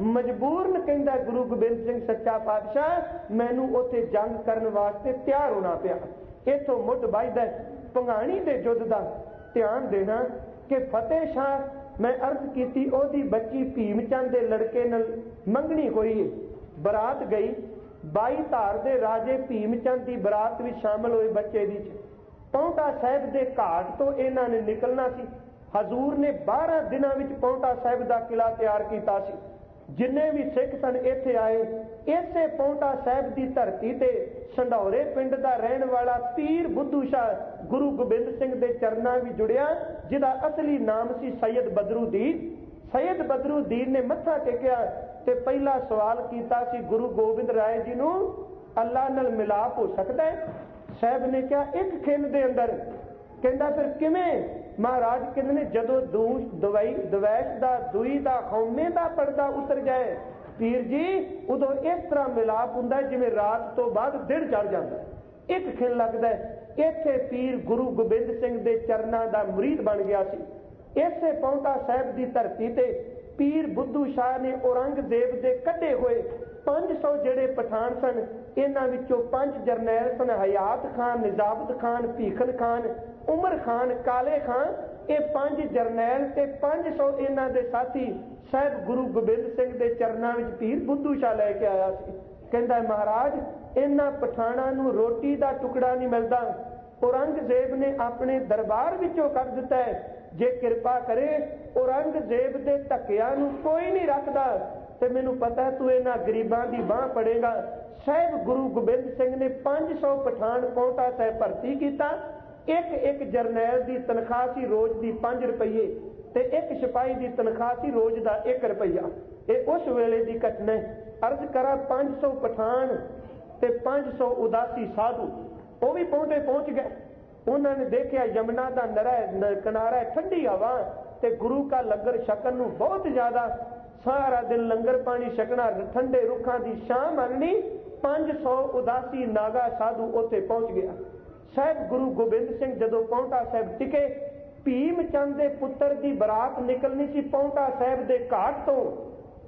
ਮਜਬੂਰਨ ਕਹਿੰਦਾ ਗੁਰੂ ਗੋਬਿੰਦ ਸਿੰਘ ਸੱਚਾ ਪਾਤਸ਼ਾਹ ਮੈਨੂੰ ਉੱਥੇ ਜੰਗ ਕਰਨ ਵਾਸਤੇ ਤਿਆਰ ਹੋਣਾ ਪਿਆ। ਇੱਥੋਂ ਮੁੱਢ ਵੱਜਦਾ ਭੰਗਾਣੀ ਦੇ ਯੁੱਧ ਦਾ। ਧਿਆਨ ਦੇਣਾ ਕਿ ਫਤਿਹ ਸ਼ਾਹ ਮੈਂ ਅਰਜ਼ ਕੀਤੀ ਉਹਦੀ ਬੱਚੀ ਭੀਮ ਚੰਦ ਦੇ ਲੜਕੇ ਨਾਲ ਮੰਗਣੀ ਹੋਈ ਹੈ, ਬਰਾਤ ਗਈ, ਬਾਈ ਧਾਰ ਦੇ ਰਾਜੇ ਭੀਮ ਚੰਦ ਦੀ ਬਰਾਤ ਵਿੱਚ ਸ਼ਾਮਲ ਹੋਏ ਬੱਚੇ ਦੀ। ਪੌਂਟਾ ਸਾਹਿਬ ਦੇ ਘਾਟ ਤੋਂ ਇਹਨਾਂ ਨੇ ਨਿਕਲਣਾ ਸੀ। ਹਜ਼ੂਰ ਨੇ ਬਾਰਾਂ ਦਿਨਾਂ ਵਿੱਚ ਪੌਂਟਾ ਸਾਹਿਬ ਦਾ ਕਿਲਾ ਤਿਆਰ ਕੀਤਾ ਸੀ। ਜਿੰਨੇ ਵੀ ਸਿੱਖ ਸਨ ਇੱਥੇ ਆਏ। ਇਸੇ ਪੌਂਟਾ ਸਾਹਿਬ ਦੀ ਧਰਤੀ ਤੇ ਸੰਢੌਰੇ ਪਿੰਡ ਦਾ ਰਹਿਣ ਵਾਲਾ ਪੀਰ ਬੁੱਧੂ ਸ਼ਾਹ ਗੁਰੂ ਗੋਬਿੰਦ ਸਿੰਘ ਦੇ ਚਰਨਾਂ ਵਿੱਚ ਜੁੜਿਆ, ਜਿਹਦਾ ਅਸਲੀ ਨਾਮ ਸੀ ਸੈਯਦ ਬਦਰੁਦੀਨ। ਸੈਯਦ ਬਦਰੁਦੀਨ ਨੇ ਮੱਥਾ ਟੇਕਿਆ ਤੇ ਪਹਿਲਾ ਸਵਾਲ ਕੀਤਾ ਸੀ ਗੁਰੂ ਗੋਬਿੰਦ ਰਾਏ ਜੀ ਨੂੰ, ਅੱਲਾ ਨਾਲ ਮਿਲਾਪ ਹੋ ਸਕਦਾ ਹੈ? ਸਾਹਿਬ ਨੇ ਕਿਹਾ ਇੱਕ ਖਿੰਨ ਦੇ ਅੰਦਰ। ਕਹਿੰਦਾ ਫਿਰ ਕਿਵੇਂ? ਮਹਾਰਾਜ ਕਹਿੰਦੇ ਨੇ ਜਦੋਂ ਦੂਸ਼ ਦਵਾਈ ਦਵੈਸ਼ ਦਾ, ਦੂਈ ਦਾ, ਹਉਮੈ ਦਾ ਪਰਦਾ ਉਤਰ ਜਾਏ ਪੀਰ ਜੀ, ਉਦੋਂ ਇਸ ਤਰ੍ਹਾਂ ਮਿਲਾਪ ਹੁੰਦਾ ਜਿਵੇਂ ਰਾਤ ਤੋਂ ਬਾਅਦ ਦਿਨ ਚੜ ਜਾਂਦਾ, ਇੱਕ ਖਿੰਨ ਲੱਗਦਾ। ਇੱਥੇ ਪੀਰ ਗੁਰੂ ਗੋਬਿੰਦ ਸਿੰਘ ਦੇ ਚਰਨਾਂ ਦਾ ਮੁਰੀਦ ਬਣ ਗਿਆ ਸੀ। ਇਸੇ ਪੌਂਟਾ ਸਾਹਿਬ ਦੀ ਧਰਤੀ ਤੇ ਪੀਰ ਬੁੱਧੂ ਸ਼ਾਹ ਨੇ ਔਰੰਗਜ਼ੇਬ ਦੇ ਕੱਢੇ ਹੋਏ ਪੰਜ ਸੌ ਜਿਹੜੇ ਪਠਾਨ ਸਨ, ਇਹਨਾਂ ਵਿੱਚੋਂ ਪੰਜ ਜਰਨੈਲ ਸਨ, ਹਯਾਤ ਖਾਨ, ਨਿਜ਼ਾਮਤ ਖਾਨ, ਭੀਖਨ ਖਾਨ, ਉਮਰ ਖਾਨ, ਕਾਲੇ ਖਾਨ। ਇਹ ਪੰਜ ਜਰਨੈਲ ਤੇ ਪੰਜ ਸੌ ਇਹਨਾਂ ਦੇ ਸਾਥੀ ਸਾਹਿਬ ਗੁਰੂ ਗੋਬਿੰਦ ਸਿੰਘ ਦੇ ਚਰਨਾਂ ਵਿੱਚ ਪੀਰ ਬੁੱਧੂ ਸ਼ਾਹ ਲੈ ਕੇ ਆਇਆ ਸੀ। ਕਹਿੰਦਾ ਮਹਾਰਾਜ ਇਹਨਾਂ ਪਠਾਨਾਂ ਨੂੰ ਰੋਟੀ ਦਾ ਟੁਕੜਾ ਨਹੀਂ ਮਿਲਦਾ, ਔਰੰਗਜ਼ੇਬ ਨੇ ਆਪਣੇ ਦਰਬਾਰ ਵਿੱਚੋਂ ਕੱਢ ਦਿੱਤਾ ਹੈ। ਜੇ ਕਿਰਪਾ ਕਰੇ ਔਰੰਗਜ਼ੇਬ ਦੇ ਧੱਕਿਆਂ ਨੂੰ ਕੋਈ ਨਹੀਂ ਰੱਖਦਾ ਤੇ ਮੈਨੂੰ ਪਤਾ ਤੂੰ ਇਹਨਾਂ ਗਰੀਬਾਂ ਦੀ ਬਾਂਹ ਫੜੇਗਾ। ਸਾਹਿਬ ਗੁਰੂ ਗੋਬਿੰਦ ਸਿੰਘ ਨੇ ਪੰਜ ਸੌ ਪਠਾਨ ਪੌਂਟਾ ਸਾਹਿਬ ਭਰਤੀ ਕੀਤਾ। ਇੱਕ ਇੱਕ ਜਰਨੈਲ ਦੀ ਤਨਖਾਹ ਸੀ ਰੋਜ਼ ਦੀ ਪੰਜ ਰੁਪਈਏ ਤੇ ਇੱਕ ਸਿਪਾਹੀ ਦੀ ਤਨਖਾਹ ਸੀ ਰੋਜ਼ ਦਾ ਇੱਕ ਰੁਪਈਆ। ਇਹ ਉਸ ਵੇਲੇ ਦੀ ਘਟਨਾ ਹੈ। ਅਰਜ਼ ਕਰਾਂ ਪੰਜ ਸੌ ਪਠਾਨ ਤੇ ਪੰਜ ਸੌ ਉਦਾਸੀ ਸਾਧੂ ਉਹ ਵੀ ਪੌਂਟੇ ਪਹੁੰਚ ਗਏ। ਉਹਨਾਂ ਨੇ ਦੇਖਿਆ ਯਮੁਨਾ ਦਾ ਨਰਾ ਕਿਨਾਰਾ, ਠੰਡੀ ਹਵਾ ਤੇ ਗੁਰੂ ਕਾ ਲੰਗਰ ਛਕਣ ਨੂੰ ਬਹੁਤ ਜ਼ਿਆਦਾ, ਸਾਰਾ ਦਿਨ ਲੰਗਰ ਪਾਣੀ ਛਕਣਾ, ਠੰਡੇ ਰੁੱਖਾਂ ਦੀ ਛਾਂ ਮੰਨਣੀ। ਪੰਜ ਸੌ ਉਦਾਸੀ ਨਾਗਾ ਸਾਧੂ ਉੱਥੇ ਪਹੁੰਚ ਗਿਆ। ਸਾਹਿਬ ਗੁਰੂ ਗੋਬਿੰਦ ਸਿੰਘ ਜਦੋਂ ਪੌਂਟਾ ਸਾਹਿਬ ਟਿਕੇ, ਭੀਮ ਚੰਦ ਦੇ ਪੁੱਤਰ ਦੀ ਬਰਾਤ ਨਿਕਲਣੀ ਸੀ ਪੌਂਟਾ ਸਾਹਿਬ ਦੇ ਘਾਟ ਤੋਂ।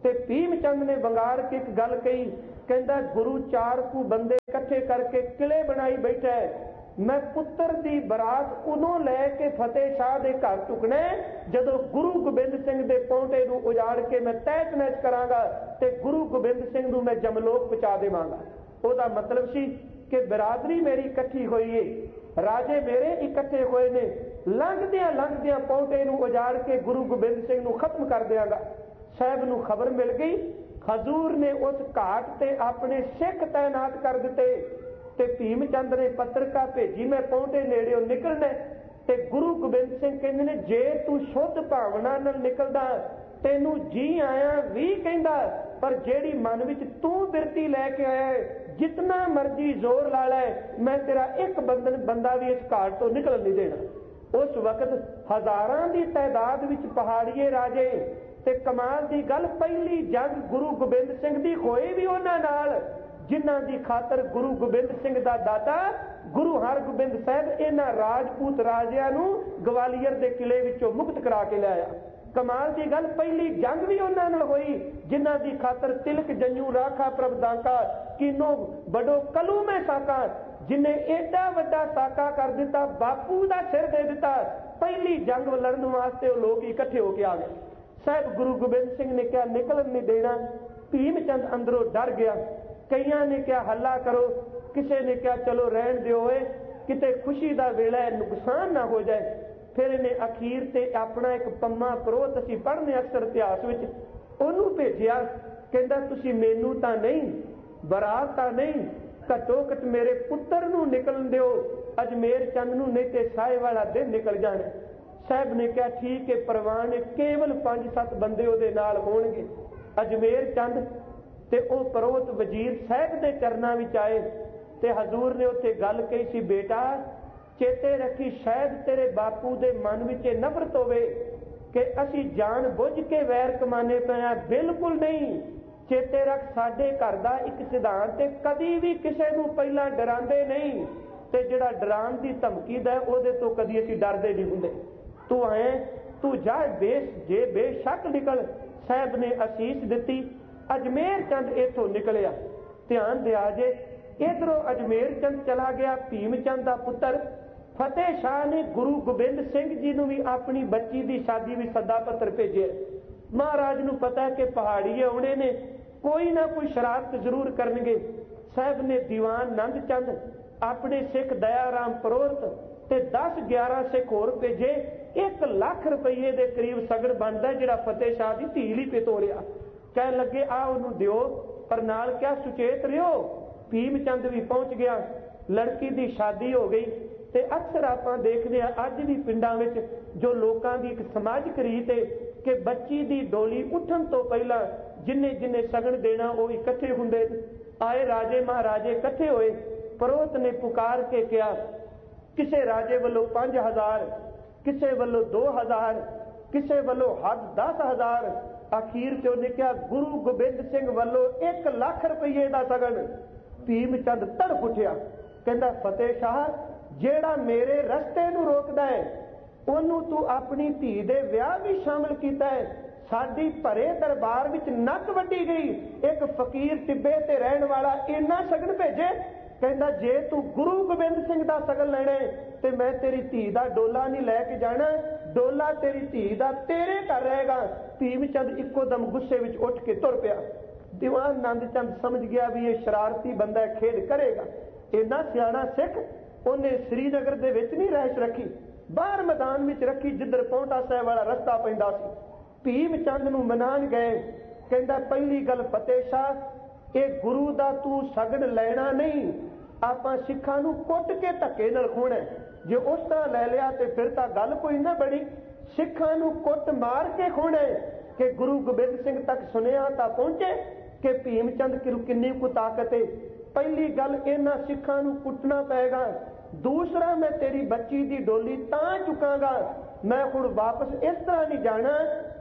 ਤੇ ਭੀਮ ਚੰਦ ਨੇ ਵੰਗਾਰ ਕੇ ਇੱਕ ਗੱਲ ਕਹੀ, ਕਹਿੰਦਾ ਗੁਰੂ ਚਾਰ ਕੁ ਬੰਦੇ ਇਕੱਠੇ ਕਰਕੇ ਕਿਲੇ ਬਣਾਈ ਬੈਠਾ ਹੈ, मैं पुत्र दी बरात उदों लैके फतेह शाह दे घर चुकना जदों गुरु गोबिंद सिंह दे पौंटे नूं उजाड़ के मैं तहस नहस करांगा ते गुरु गोबिंद सिंह नूं मैं जमलोक पहुंचा देवांगा। ओहदा मतलब सी कि बिरादरी मेरी इकट्ठी होई है, राजे मेरे इकट्ठे होए ने, लंघदियां लंघदियां पौंटे नूं उजाड़ के गुरु गोबिंद सिंह नूं खत्म कर देवांगा। साहब नूं खबर मिल गई, हजूर ने उस घाट ते अपने सिख तैनात कर दिते ते भीम चंद ने पत्रिका भेजी, मैं पौंटे नेड़े निकलना ते गुरु गोबिंद सिंह कहंदे ने जे तू शुद्ध भावना नाल निकलदा तैनूं जी आया भी कहंदा, पर जेड़ी मन विच तू बिरती लैके आया है जितना मर्जी जोर ला लै मैं तेरा एक बंदन बंदा भी इस घाट तो निकल नहीं देना। उस वक्त हजारां दी तादाद विच पहाड़ीए राजे ते कमाल दी गल पहली जंग गुरु गोबिंद सिंह दी होई भी उन्हां नाल जिन्हां दी खातर गुरु गोबिंद सिंह दा दादा गुरु हरगोबिंद साहब इन्हां राजपूत राजियां नूं ग्वालियर दे किले विचों मुक्त करा के लिआया। कमाल दी गल पहली जंग भी उन्हां नाल होई जिन्हां दी खातर तिलक जंजू राखा प्रभ दाका कीनो बड़ो कलू में साका, जिन्हें एडा वड्डा साका कर दिता, बापू दा सिर दे दिता। पहली जंग लड़न वास्ते लोग इकट्ठे होके आ गए। साहब गुरु गोबिंद सिंह ने क्या निकलन नहीं देना। भीम चंद अंदरों डर गया। कईयां ने क्या हल्ला करो, किसी ने क्या चलो रहन दिओ, किते खुशी दा वेला नुकसान ना हो जाए। फिर इन्हें अखीर ते अपना एक पम्मा परोत असीं पढ़ने अक्सर इतिहास विच ओनू भेजिया, कहंदा तुसीं मैनू तां नहीं, बरात तां नहीं, घट्टो घट मेरे पुत्तर नूं निकलन दिओ, अजमेर चंद नूं, नहीं ते साए वाला दिन निकल जाना। साहब ने कहा ठीक है, परवान केवल पांच सत्त बंदे उहदे नाल होणगे। अजमेर चंद ते ओह परोत वजीर साहब दे चरनां विच आए ते हजूर ने उत्थे गल कही सी, बेटा चेते रखी शायद तेरे बापू दे मन विच नफरत होवे कि असीं जान बुझ के वैर कमाने पे आ, बिल्कुल नहीं। चेते रख साडे घर दा एक सिद्धांत कदी भी किसी नूं पहलां डरांदे नहीं ते जिहड़ा डराण दी धमकी दा ओहदे तो कदी असीं डरदे नहीं हुंदे। तू आए तू जा बेश जे बेशक निकल। साहब ने आसीस दित्ती। अजमेर चंद इथों निकलिया। ध्यान दिया जे इधरों अजमेर चंद चला गया, भीम चंद का पुत्र फतेह शाह ने गुरु गोबिंद सिंह जी नूं भी अपनी बच्ची की शादी भी सदा पत्र भेजे। महाराज नूं पता है कि पहाड़ीए आउणे ने, कोई ना कोई शरारत जरूर करनगे। साहब ने दीवान नंद चंद अपने सिख दयाराम परोत ते दस ग्यारह सिख होर भेजे। एक लाख रुपये के करीब सगड़ बनता जिहड़ा फतेह शाह की धी लई पे तोड़िया। कह लगे आ उन्होंने दिओ, पर नाल क्या सुचेत रहियो। भीम चंद भी पहुंच गया, लड़की की शादी हो गई। ते अक्सर आपां देखदे आ अज भी पिंडां विच जो लोकां दी एक समाजिक रीत है कि बच्ची दी डोली उठण तो पहला जिन्ने जिन्ने सगन देना वो इकट्ठे हुंदे। आए राजे महाराजे इकट्ठे होए। परोत ने पुकार के कहा, किसे राजे वालों पांच हजार, किसे वालों दो हजार, किसे वालों हद दस हजार। आखिर ते उन्हें क्या गुरु गोबिंद सिंह वालों एक लाख रुपये का सगन। भीम चंद तड़प उठिया, कहंदा फतेह शाह जेड़ा मेरे रस्ते नूं रोकदा है ओनू तू अपनी धी दे विआह भी शामिल कीता है। साडी भरे दरबार विच नक वड्डी गई, एक फकीर टिब्बे ते रहण वाला इन्ना सगन भेजे। कहंदा जे तू गुरु गोबिंद सिंह दा सगन लैणे ते मैं तेरी धी दा डोला नहीं लैके जाना, डोला तेरी धी दा तेरे घर रहेगा। भीम चंद इक्को दम गुस्से विच उठ के तुर पिया। दीवान नंद चंद समझ गया भी ये शरारती बंदा खेड करेगा। इन्ना सियाणा सिख उन्हें श्रीनगर दे विच नहीं रहश रखी, बाहर मैदान विच रखी जिधर पौंटा साहिब वाला रस्ता पैंदा सी। भीम चंद नूं मनान गए। कहंदा पहली गल फतेह शाह, ये गुरु दा तू सगन लेना नहीं, आपां सिखां नूं कुट के धक्के नाल खोना। जे उस तरह लै लिया तो फिर तां गल कोई ना बनी। सिखां नूं कुट मार के खोना कि गुरु गोबिंद सिंह तक सुनिया तां पहुंचे कि भीम चंद किन्नी कु ताकत है। पहली गल इन्हां सिखां नूं कुटना पेगा। दूसरा मैं तेरी बच्ची दी डोली तां चुकांगा, मैं हुण वापस इस तरह नहीं जाना।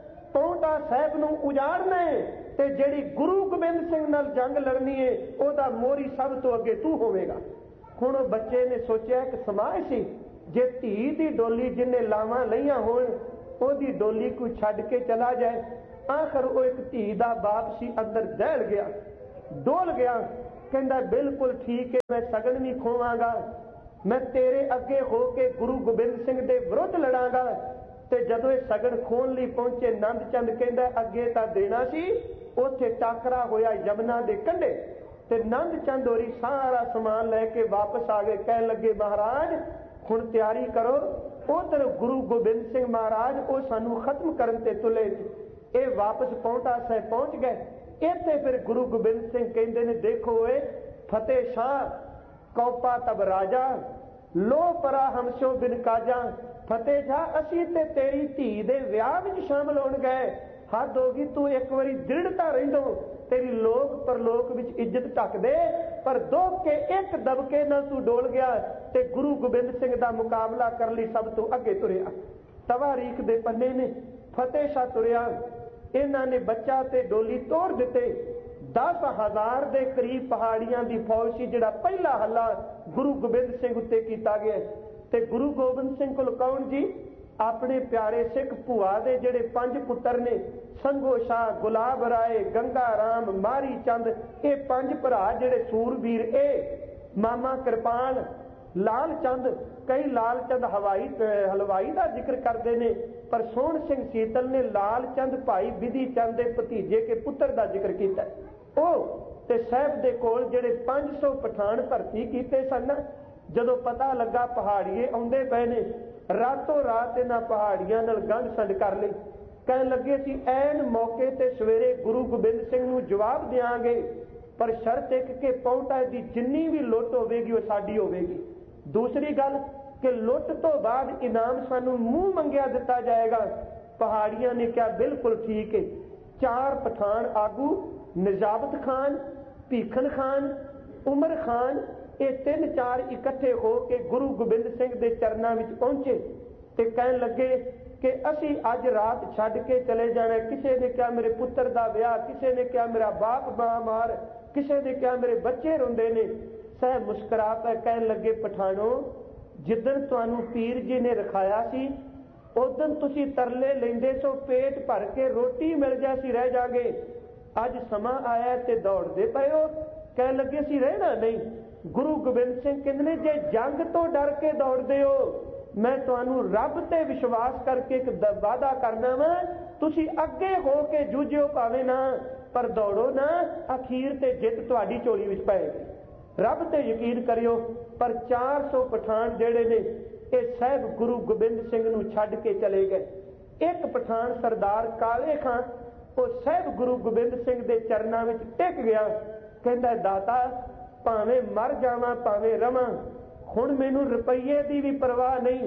पौंटा साहिब नूं उजाड़ना है ते जिहड़ी गुरु गोबिंद सिंह नाल जंग लड़नी है ओहदा मोहरी सब तो अगे तू होवेगा। हुण बच्चे ने सोचिया कि समाज सी जे धी दी डोली जिन्ने लावां लईआं होण ओहदी डोली कोई छड्ड के चला जाए आखिर वो एक धी दा बाप सी अंदर दहल गया, डोल गया, कहता बिल्कुल ठीक है, मैं सगन भी खोवांगा, मैं तेरे अगे हो के गुरु गोबिंद सिंह दे विरुद्ध लड़ांगा। ते जदों सगन खोन लई पहुंचे, नंद चंद कहता अगे तां देना सी, उत्थे टाकरा होया यमुना दे कंढे, ते नंद चंद होरी सारा समान लैके वापस आ गए। कह लगे महाराज हुण तैयारी करो, उधर गुरु गोबिंद सिंह महाराज वो सानू खत्म करन ते तुले, ये वापस पहुंचा साहिब पहुंच गए। इत्थे फिर गुरु गोबिंद सिंह कहते ने देखो ए फतेह शाह कौपा तब राजा, लो परा हमसो बिन काजा। फतेह शाह असी ते तेरी धी दे विआह विच शामिल होण गए, हद होगी, तू एक बारी दृढ़ता रहिंदो, तेरी लोक परलोक विच इज्जत ढक दे, पर दुख के एक दबके नाल तू डोल गया ते गुरु गोबिंद सिंह दा मुकाबला कर लई सब तो अगे तुरिया। तवारीख दे पन्ने ने फतेह शाह तुरिया, इन्हां ने बच्चा ते डोली तोड़ दिते। दस हजार के करीब पहाड़ियां की फौज सी, जिहड़ा पहला हल्ला गुरु गोबिंद सिंह उत्ते कीता गया। ते गुरु गोबिंद सिंह कोल कौन जी, अपने प्यारे सिख भूआ दे जिहड़े पंज पुत्र ने, संगो शाह, गुलाब राय, गंगा राम, मारी चंद, ये पंज भरा जिहड़े सूरवीर, ए मामा कृपाल, लाल चंद, कई लाल चंद हवाई हलवाई का जिक्र करते हैं, पर सोहण सिंह सीतल ने लाल चंद भाई विधि चंद के भतीजे के पुत्र का जिक्र किया। ओ ते साहब दे कोल जिहड़े पांच सौ पठान भर्ती कीते सन, जदों पता लगा पहाड़िए आउंदे पए ने, रातों रात इन्हां पहाड़ियां नाल गंढ संड कर लई। कहण लगे सी ऐन मौके ते सवेरे गुरु गोबिंद सिंह नूं जवाब देंगे, पर शर्त एक कि पौंटा दी जिन्नी भी लुੱਟ होवेगी वो साडी होवेगी। दूसरी गल कि लुੱਟ तो बाद इनाम सानू मूँह मंगिया दिता जाएगा। पहाड़ियां ने क्या बिल्कुल ठीक है। चार पठान आगू निजाबत खान, भीखन खान, उमर खान, ये तीन चार इकट्ठे हो के गुरु गोबिंद सिंह के चरणों में पहुंचे ते कहन लगे कि असी अज रात छड्ड के चले जाना। किसी ने क्या मेरे पुत्र का विआह, किसी ने क्या मेरा बाप मार, किसी ने क्या मेरे बच्चे रोंदे ने। सह मुस्करा पे कहन लगे पठानो, जिदन तुहानू पीर जी ने रखाया सी उदन तुसी तरले लेंदे सो पेट भर के रोटी मिल जासी रह जागे, अज समा आया ते दौड़दे पए हो। कह लगे सी रहना नहीं। गुरु गोबिंद सिंह कहंदे ने जे जंग तो डर के दौड़दे हो, मैं तुहानू रब ते विश्वास करके एक वादा करना वा, तुसी अगे हो के जूझियो भावें ना, पर दौड़ो ना, अखीर ते जित तुहाडी झोली विच पएगी। रब ते यकीन करियो। पर चार सौ पठान जेड़े ने ये साहब गुरु गोबिंद सिंह नूं छड्ड के चले गए। एक पठान सरदार काले खां वो साहब गुरु गोबिंद सिंह दे चरनां विच टिक गया। कहंदा दाता भावें मर जावां भावें रवां, हुण मैनूं रुपईए दी भी परवाह नहीं,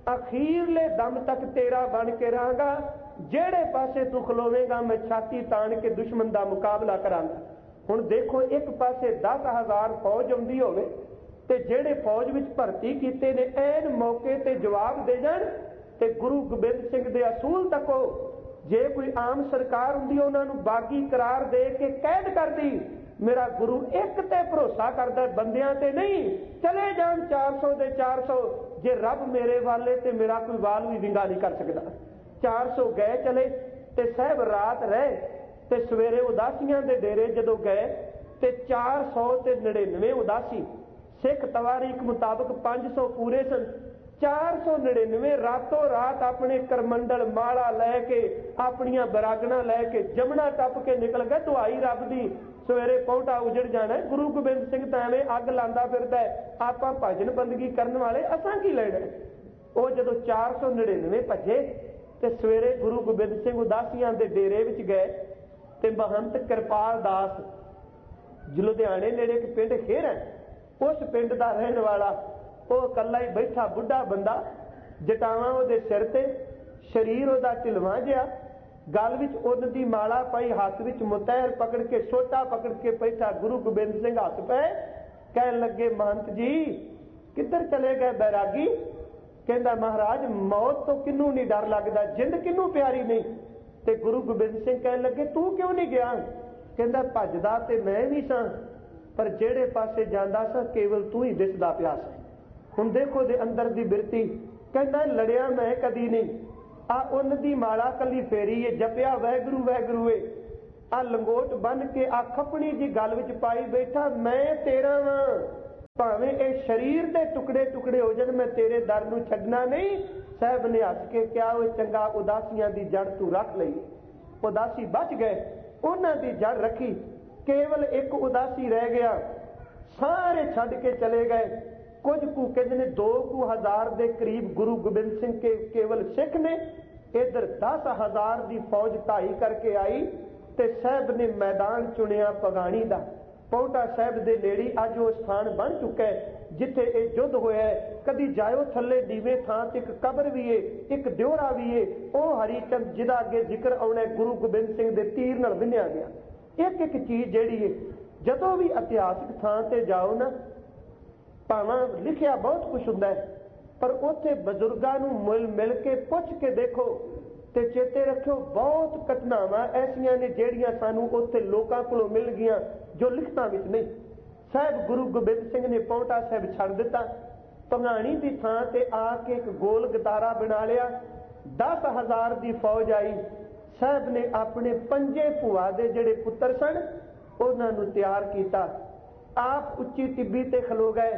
अखीरले दम तक तेरा बन के रहांगा। जेड़े पासे तू खलोवेगा मैं छाती ताण के दुश्मन दा मुकाबला करांगा। हुण देखो एक पासे दस हजार फौज आउंदी होवे ते जेड़े फौज विच भर्ती कीते ने ऐन मौके ते जवाब दे जाण ते गुरु गोबिंद सिंह दे असूल तको। जे कोई आम सरकार हुंदी उन्हां नूं बागी करार दे के कैद कर दी। मेरा गुरु एक ते भरोसा करदा, बंदियां ते नहीं। चले जाण चार सौ दे चार सौ, जे रब मेरे वाले ते मेरा कोई वाल भी विंगा नहीं कर सकदा। चार सौ गए चले ते साहब रात रहे ते सवेरे उदासियां दे डेरे जदों गए ते चार सौ ते नड़िनवे उदासी। सिख तवारीख मुताबक पांच सौ पूरे सन। चार सौ नड़िनवे रातों रात अपने करमंडल माला लैके अपनिया बरागना लैके जमुना टप के निकल गए। दुआई रब दी सवेरे पौंटा उजड़ जाना। गुरु गोबिंद सिंह तो एवें अग लांदा फिरदा है, आपां भजन बंदगी करने वाले असां की लेना। वो जदों चार सौ नड़िनवे भजे ते सवेरे गुरु गोबिंद सिंह उदासियां दे डेरे विच गए ते महंत कृपाल दास लुधियाने नेड़े एक पिंड खेर है, उस पिंड का रहने वाला वो कला ही बैठा बुढ़ा बंदा, जटावां उहदे सिर ते, शरीर उहदा ढिलवां जिहा, गल विच उन्न दी माला पाई, हाथ विच मुतैर पकड़ के सोटा पकड़ के बैठा। गुरु गोबिंद सिंह हस पे कहन लगे महंत जी किधर चले गए बैरागी? कहंदा महाराज मौत तो किनू नहीं डर लगदा, जिंद किनू प्यारी नहीं। ते गुरु गोबिंद सिंह कहन लगे तू क्यों नहीं गया? कहंदा भजदा ते मैं भी सां, पर जेड़े पासे जांदा सां केवल तू ही दिसदा पिया सा। हुण देखो दे अंदर दी बिरती। कहंदा लड़िया मैं कदी नहीं, आ उन दी माला कली फेरी है, जपिया वैगुरू वैगुरू है, आ लंगोट बन के आ खपनी जी गल विच पाई बैठा, मैं तेरा वां, भावें ए शरीर दे टुकड़े टुकड़े हो जाण, मैं तेरे दर नूं छड्डना नहीं। साहब ने हस के क्या वो चंगा, उदासियां दी जड़ तू रख लई। उदासी बच गए, उन्हां दी जड़ रखी, केवल एक उदासी रह गया, सारे छड्ड के चले गए। कुछ कु कहते ने दो कु हजार के करीब गुरु गोबिंद सिंह के केवल सिख ने, इधर दस हजार की फौज ढाई करके आई ते साहब ने मैदान चुनिया पगाणी का। पौंटा साहब के नेड़ी अज वो स्थान बन चुका है जिथे ये युद्ध होया है। कभी जाओ थले नीवे थां ते एक कबर भी है, एक द्योरा भी है, वह हरीचंद जिदा अगे जिक्र आना गुरु गोबिंद सिंह के तीर नाल विन्निया गया। एक एक चीज जिहड़ी है जदों भी इतिहासिक थां ते जाओ ना, भावें लिखिया बहुत कुछ हुंदा है, पर उत्थे बजुर्गां नूं मिल मिल के पुछ के देखो ते चेते रखियो बहुत घटनावां ऐसियां ने जिहड़ियां सानूं उत्थे लोकां कोलों मिल गईयां जो लिखतां विच नहीं। साहब गुरु गोबिंद सिंह ने पौंटा साहब छड्ड दिता, भंगाणी की थां ते आके एक गोल गतारा बना लिया, दस हजार की फौज आई। साहब ने अपने पंजे भूआ दे जिहड़े पुत्र सन उन्हां नूं तैयार किया, आप उच्ची टिब्बी ते खलो गए।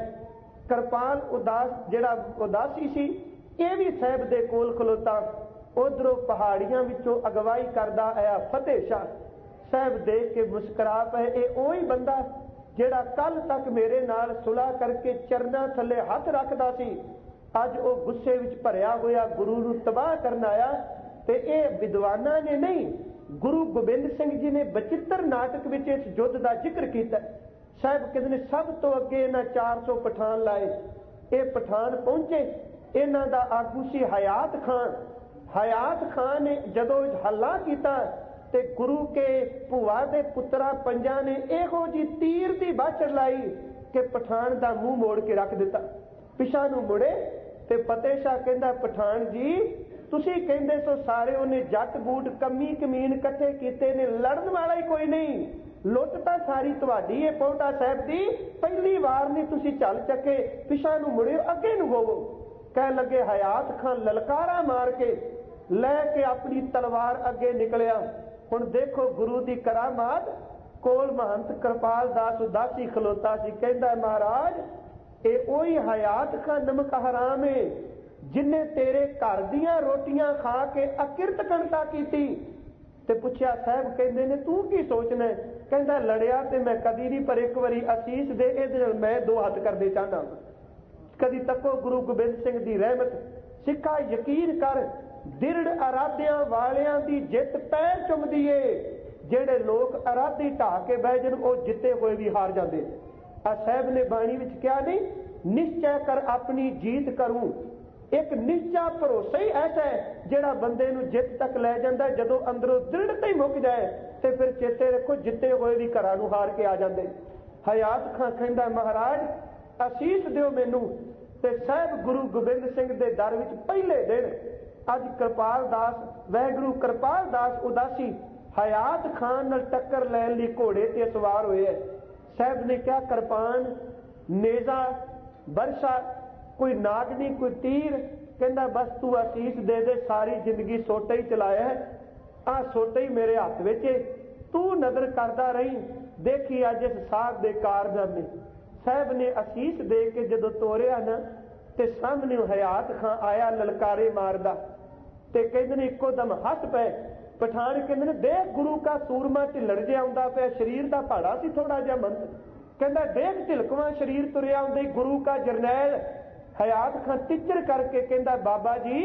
कृपाल उदास जिहड़ा उदासी सी ये भी साहब दे कोल खलोता। उधरों पहाड़ियां विचों अगवाई करदा आया फतेह शाह। साहब देख के मुस्करा पे, ये वही बंदा जिहड़ा कल तक मेरे नाल सुलह करके चरना थले हथ रखदा सी, अज वो गुस्से विच भरिया होया गुरु नूं तबाह करन आया। ते ये विद्वानां ने नहीं, गुरु गोबिंद सिंह जी ने बचित्र नाटक विच इस युद्ध का जिक्र किया। साहब कहते ने सब तो अगे इन्हां चार सौ पठान लाए। ये पठान पहुंचे, इन्हां दा आगू सी हयात खान। हयात खान ने जदों हल्ला किया ते गुरु के भूआ दे पुत्रा पंजा ने इहो जी तीर दी बाछड़ लाई कि पठान दा मुंह मोड़ के रख दिता। पिछा नूं मुड़े ते फतेह शाह कहंदा, पठान जी तुसी कहंदे सो सारे उन्हें जट बूट कमी कमीन इकट्ठे कीते ने, लड़न वाला ही कोई नहीं, लुट तां सारी तुहाडी है पौंटा साहब दी, पहली वार नहीं तुसी चल चके, पिछा नूं मुड़े अगे नूं होवो। कह लगे हयात खान ललकारा मार के लैके अपनी तलवार अगे निकलिया। हुण देखो गुरु दी करामात, कोल महंत कृपाल दास उदासी खलोता सी, कहंदा महाराज ये ओही हयात खान नमक हराम है जिन्हें तेरे घर दियां रोटियां खा के अकिरत कणता कीती। ते पुछया साहब कहंदे ने तू की सोचना है? कहंदा लड़िया ते मैं कदी नहीं, पर एक बारी असीस दे इहदे नाल मैं दो हथ करदे चाहना। कदी तको गुरु गोबिंद सिंह दी रहमत। सिखा यकीन कर, दिरड़ अराधियां वालियां दी जित पैर चुमदी है, जेड़े लोग अराधी ढा के बह जन वो जिते हुए भी हार जाते। आ साहब ने बाणी विच कहा नहीं, निश्चय कर अपनी जीत करूं। एक निश्चा भरोसा ही ऐसा है जेड़ा बंदे नूं जित तक लै जांदा है। जदों अंदरों दृढ़ता ही मुक जाए तो फिर चेते रखो जिते हुए भी घरां नूं हार के आ जाते। हयात खां कहंदा महाराज असीस दिओ मैनू। ते साहब गुरु गोबिंद सिंह दे दर विच पहले दिन अज कृपाल दास वैगुरू कृपाल दास उदासी हयात खान नाल टक्कर लैण लई घोड़े ते सवार होए है। साहब ने क्या कृपान नेजा बरसा कोई नागनी कोई तीर, कहंदा बस तू असीस दे दे, सारी जिंदगी सोटा ही चलाया है, आ सोटा ही मेरे हाथ विच है, तू नजर करदा रही, देखी अज इस साहब दे कारनामे। साहब ने असीस दे के जदों तोरिया ना ते सामने हयात खां आया ललकारे मारदा ते कहंदे ने इक्को दम हस पे। पठान कहंदे ने देख गुरु का सूरमा ढिलड़ जिहा आउंदा पिया, शरीर दा भाड़ा सी थोड़ा जिहा मंद। कहंदा देख ढिलकवां शरीर तुरिया आउंदा गुरु का जरनैल। हयात खां तिचर करके कहंदा बाबा जी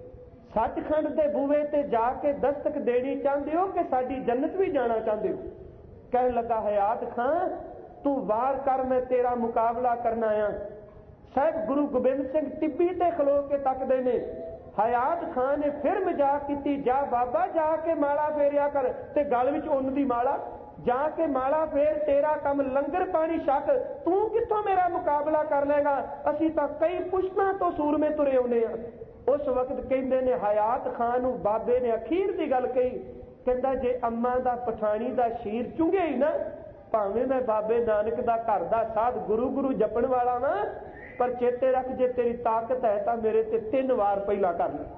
सचखंड दे बूहे ते जाके दस्तक देनी चाहते हो कि साडी जन्नत भी जाना चाहते हो? कहन लगा हयात खां तू वार कर, मैं तेरा मुकाबला करना आया। साहब गुरु गोबिंद सिंह टिब्बी ते खलो के तकदे ने। हयात खान ने फिर मजाक की, जा बाबा जाके माला फेरिया कर, ते गल विच उन दी माला, जाके माला फेर, तेरा कम लंगर पानी छक, तू कित्थों मेरा मुकाबला कर लेगा? असीं तां कई पुश्तां तो सूरमे तुरे आउंदे आ। उस वक्त कहंदे ने हयात खान नूं बाबे ने अखीर दी गल कही, कहंदा जे अम्मा दा पठाणी दा शीर चुंघे ही ना, भावें मैं बाबे नानक दा घर दा साध गुरु गुरु जपण वाला वां, पर चेते रख जे तेरी ताकत है तां मेरे ते तीन वार पहला कर ले।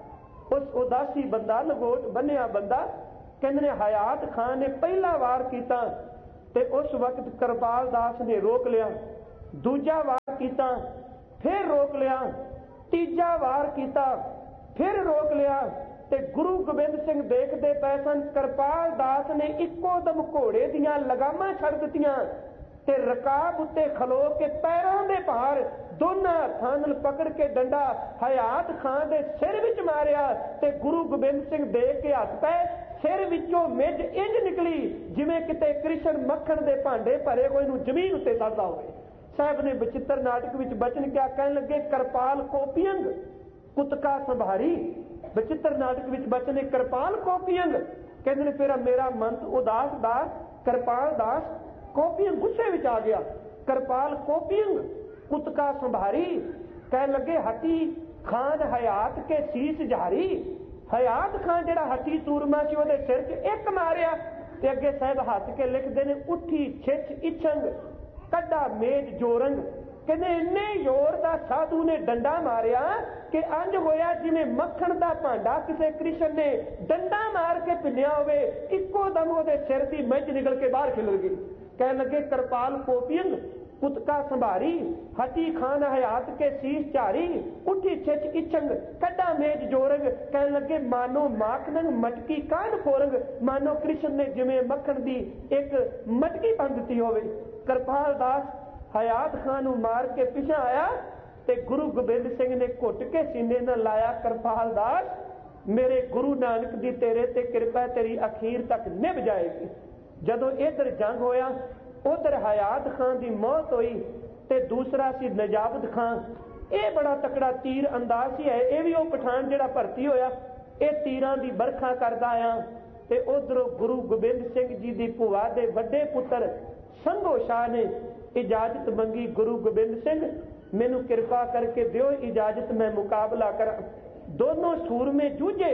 उस उदासी बंदा लंगोट बन्निया बंदा कहते ने हयात खान ने पहला वार किया ते उस वक्त कृपाल दास ने रोक लिया, दूजा वार किया फिर रोक लिया, तीजा वार किया फिर रोक लिया ते गुरु गोबिंद सिंह देखते पै सन कृपाल दास ने इको दम घोड़े दियां लगामां छड़ दित्तियां ते रकाब उत्ते खलो के पैरों दे भार दोनों हत्थां नाल पकड़ के डंडा हयात खान दे सिर विच मारिया ते गुरु गोबिंद सिंह देख के हस पै, सिर विचों मिज इंज निकली जिवें किते कृष्ण मक्खण दे भांडे भरे कोई नूं जमीन उत्ते सटदा होवे। साहब ने बचित्र नाटक विच बचन क्या कहन लगे, कृपाल कोपियंग कुतका संभारी। बचित्र नाटक विच बचन है कृपाल कोपियंग, कहते ने फिर मेरा मंत उदास दास कृपाल दास कोपियंग गुस्से विच आ गया। कृपाल कोपियंग कुतका संभारी, कह लगे हटी खान हयात के शीश झारी। हयात खान जिहड़ा हटी सूरमा सी उहदे सिर च एक मारिया ते अगे साहब हस के लिखते ने उठी छिछ इछंग कड्डा मेज जोरंग। कहते इन्ने जोर का साधु ने डंडा मारिया कि अंज होया जिवें मक्खण का भांडा किसी कृष्ण ने डंडा मार के पिन्निया होवे, इको दम उहदे सिर की मिज निकल के बाहर खिलर गई। कह लगे कृपाल कोपियंग कुतका संभारी, हटी खान हयात के शीश झारी, उठी छिछ इछंग कड्डा मेज जोरंग। कह लगे मानो माखनंग मटकी कान फोरंग, मानो कृष्ण ने जिवें मक्खण दी एक मटकी बन दी होवे। कृपाल दास हयात खान नूं मार के पिछा आया ते गुरु गोबिंद सिंह ने घुट के सीने नाल लाया, कृपाल दास मेरे गुरु नानक दी तेरे ते कृपा तेरी अखीर तक निभ जाएगी। जदों इधर जंग होया उधर हयात खान की मौत हुई ते दूसरा सी नजाबत खान। ये बड़ा तकड़ा तीर अंदाज ही है, यह भी वह पठान जिहड़ा भर्ती होया ये तीरां दी बरखा करदा आया ते उधरों गुरु गोबिंद सिंह जी दी भूआ दे वड्डे पुत्र संघो शाह ने इजाजत मंगी, गुरु गोबिंद सिंह मैनू कृपा करके दिओ इजाजत मैं मुकाबला करा। दोनों सूरमे जूझे,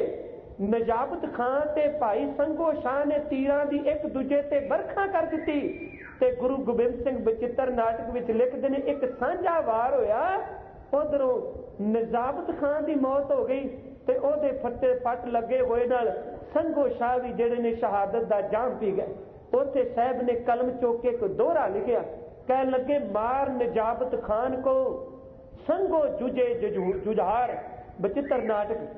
नजाबत खान ते भाई संघो शाह ने तीरां दी एक दूजे ते बरखा कर दी ते गुरु गोबिंद सिंह बचित्र नाटक विच लिखदे ने एक सांझा वार होया, उधरों नजाबत खान की मौत हो गई ते ओहदे फट्टे फट लगे होए नाल संघो शाह भी जिहड़े ने शहादत दा जाम पी गए। उत्थे साहब ने कलम चौक के एक दोहरा लिखिया, कह लगे मार नजाबत खान को संगो जुजे जुझार। बचित्र नाटक,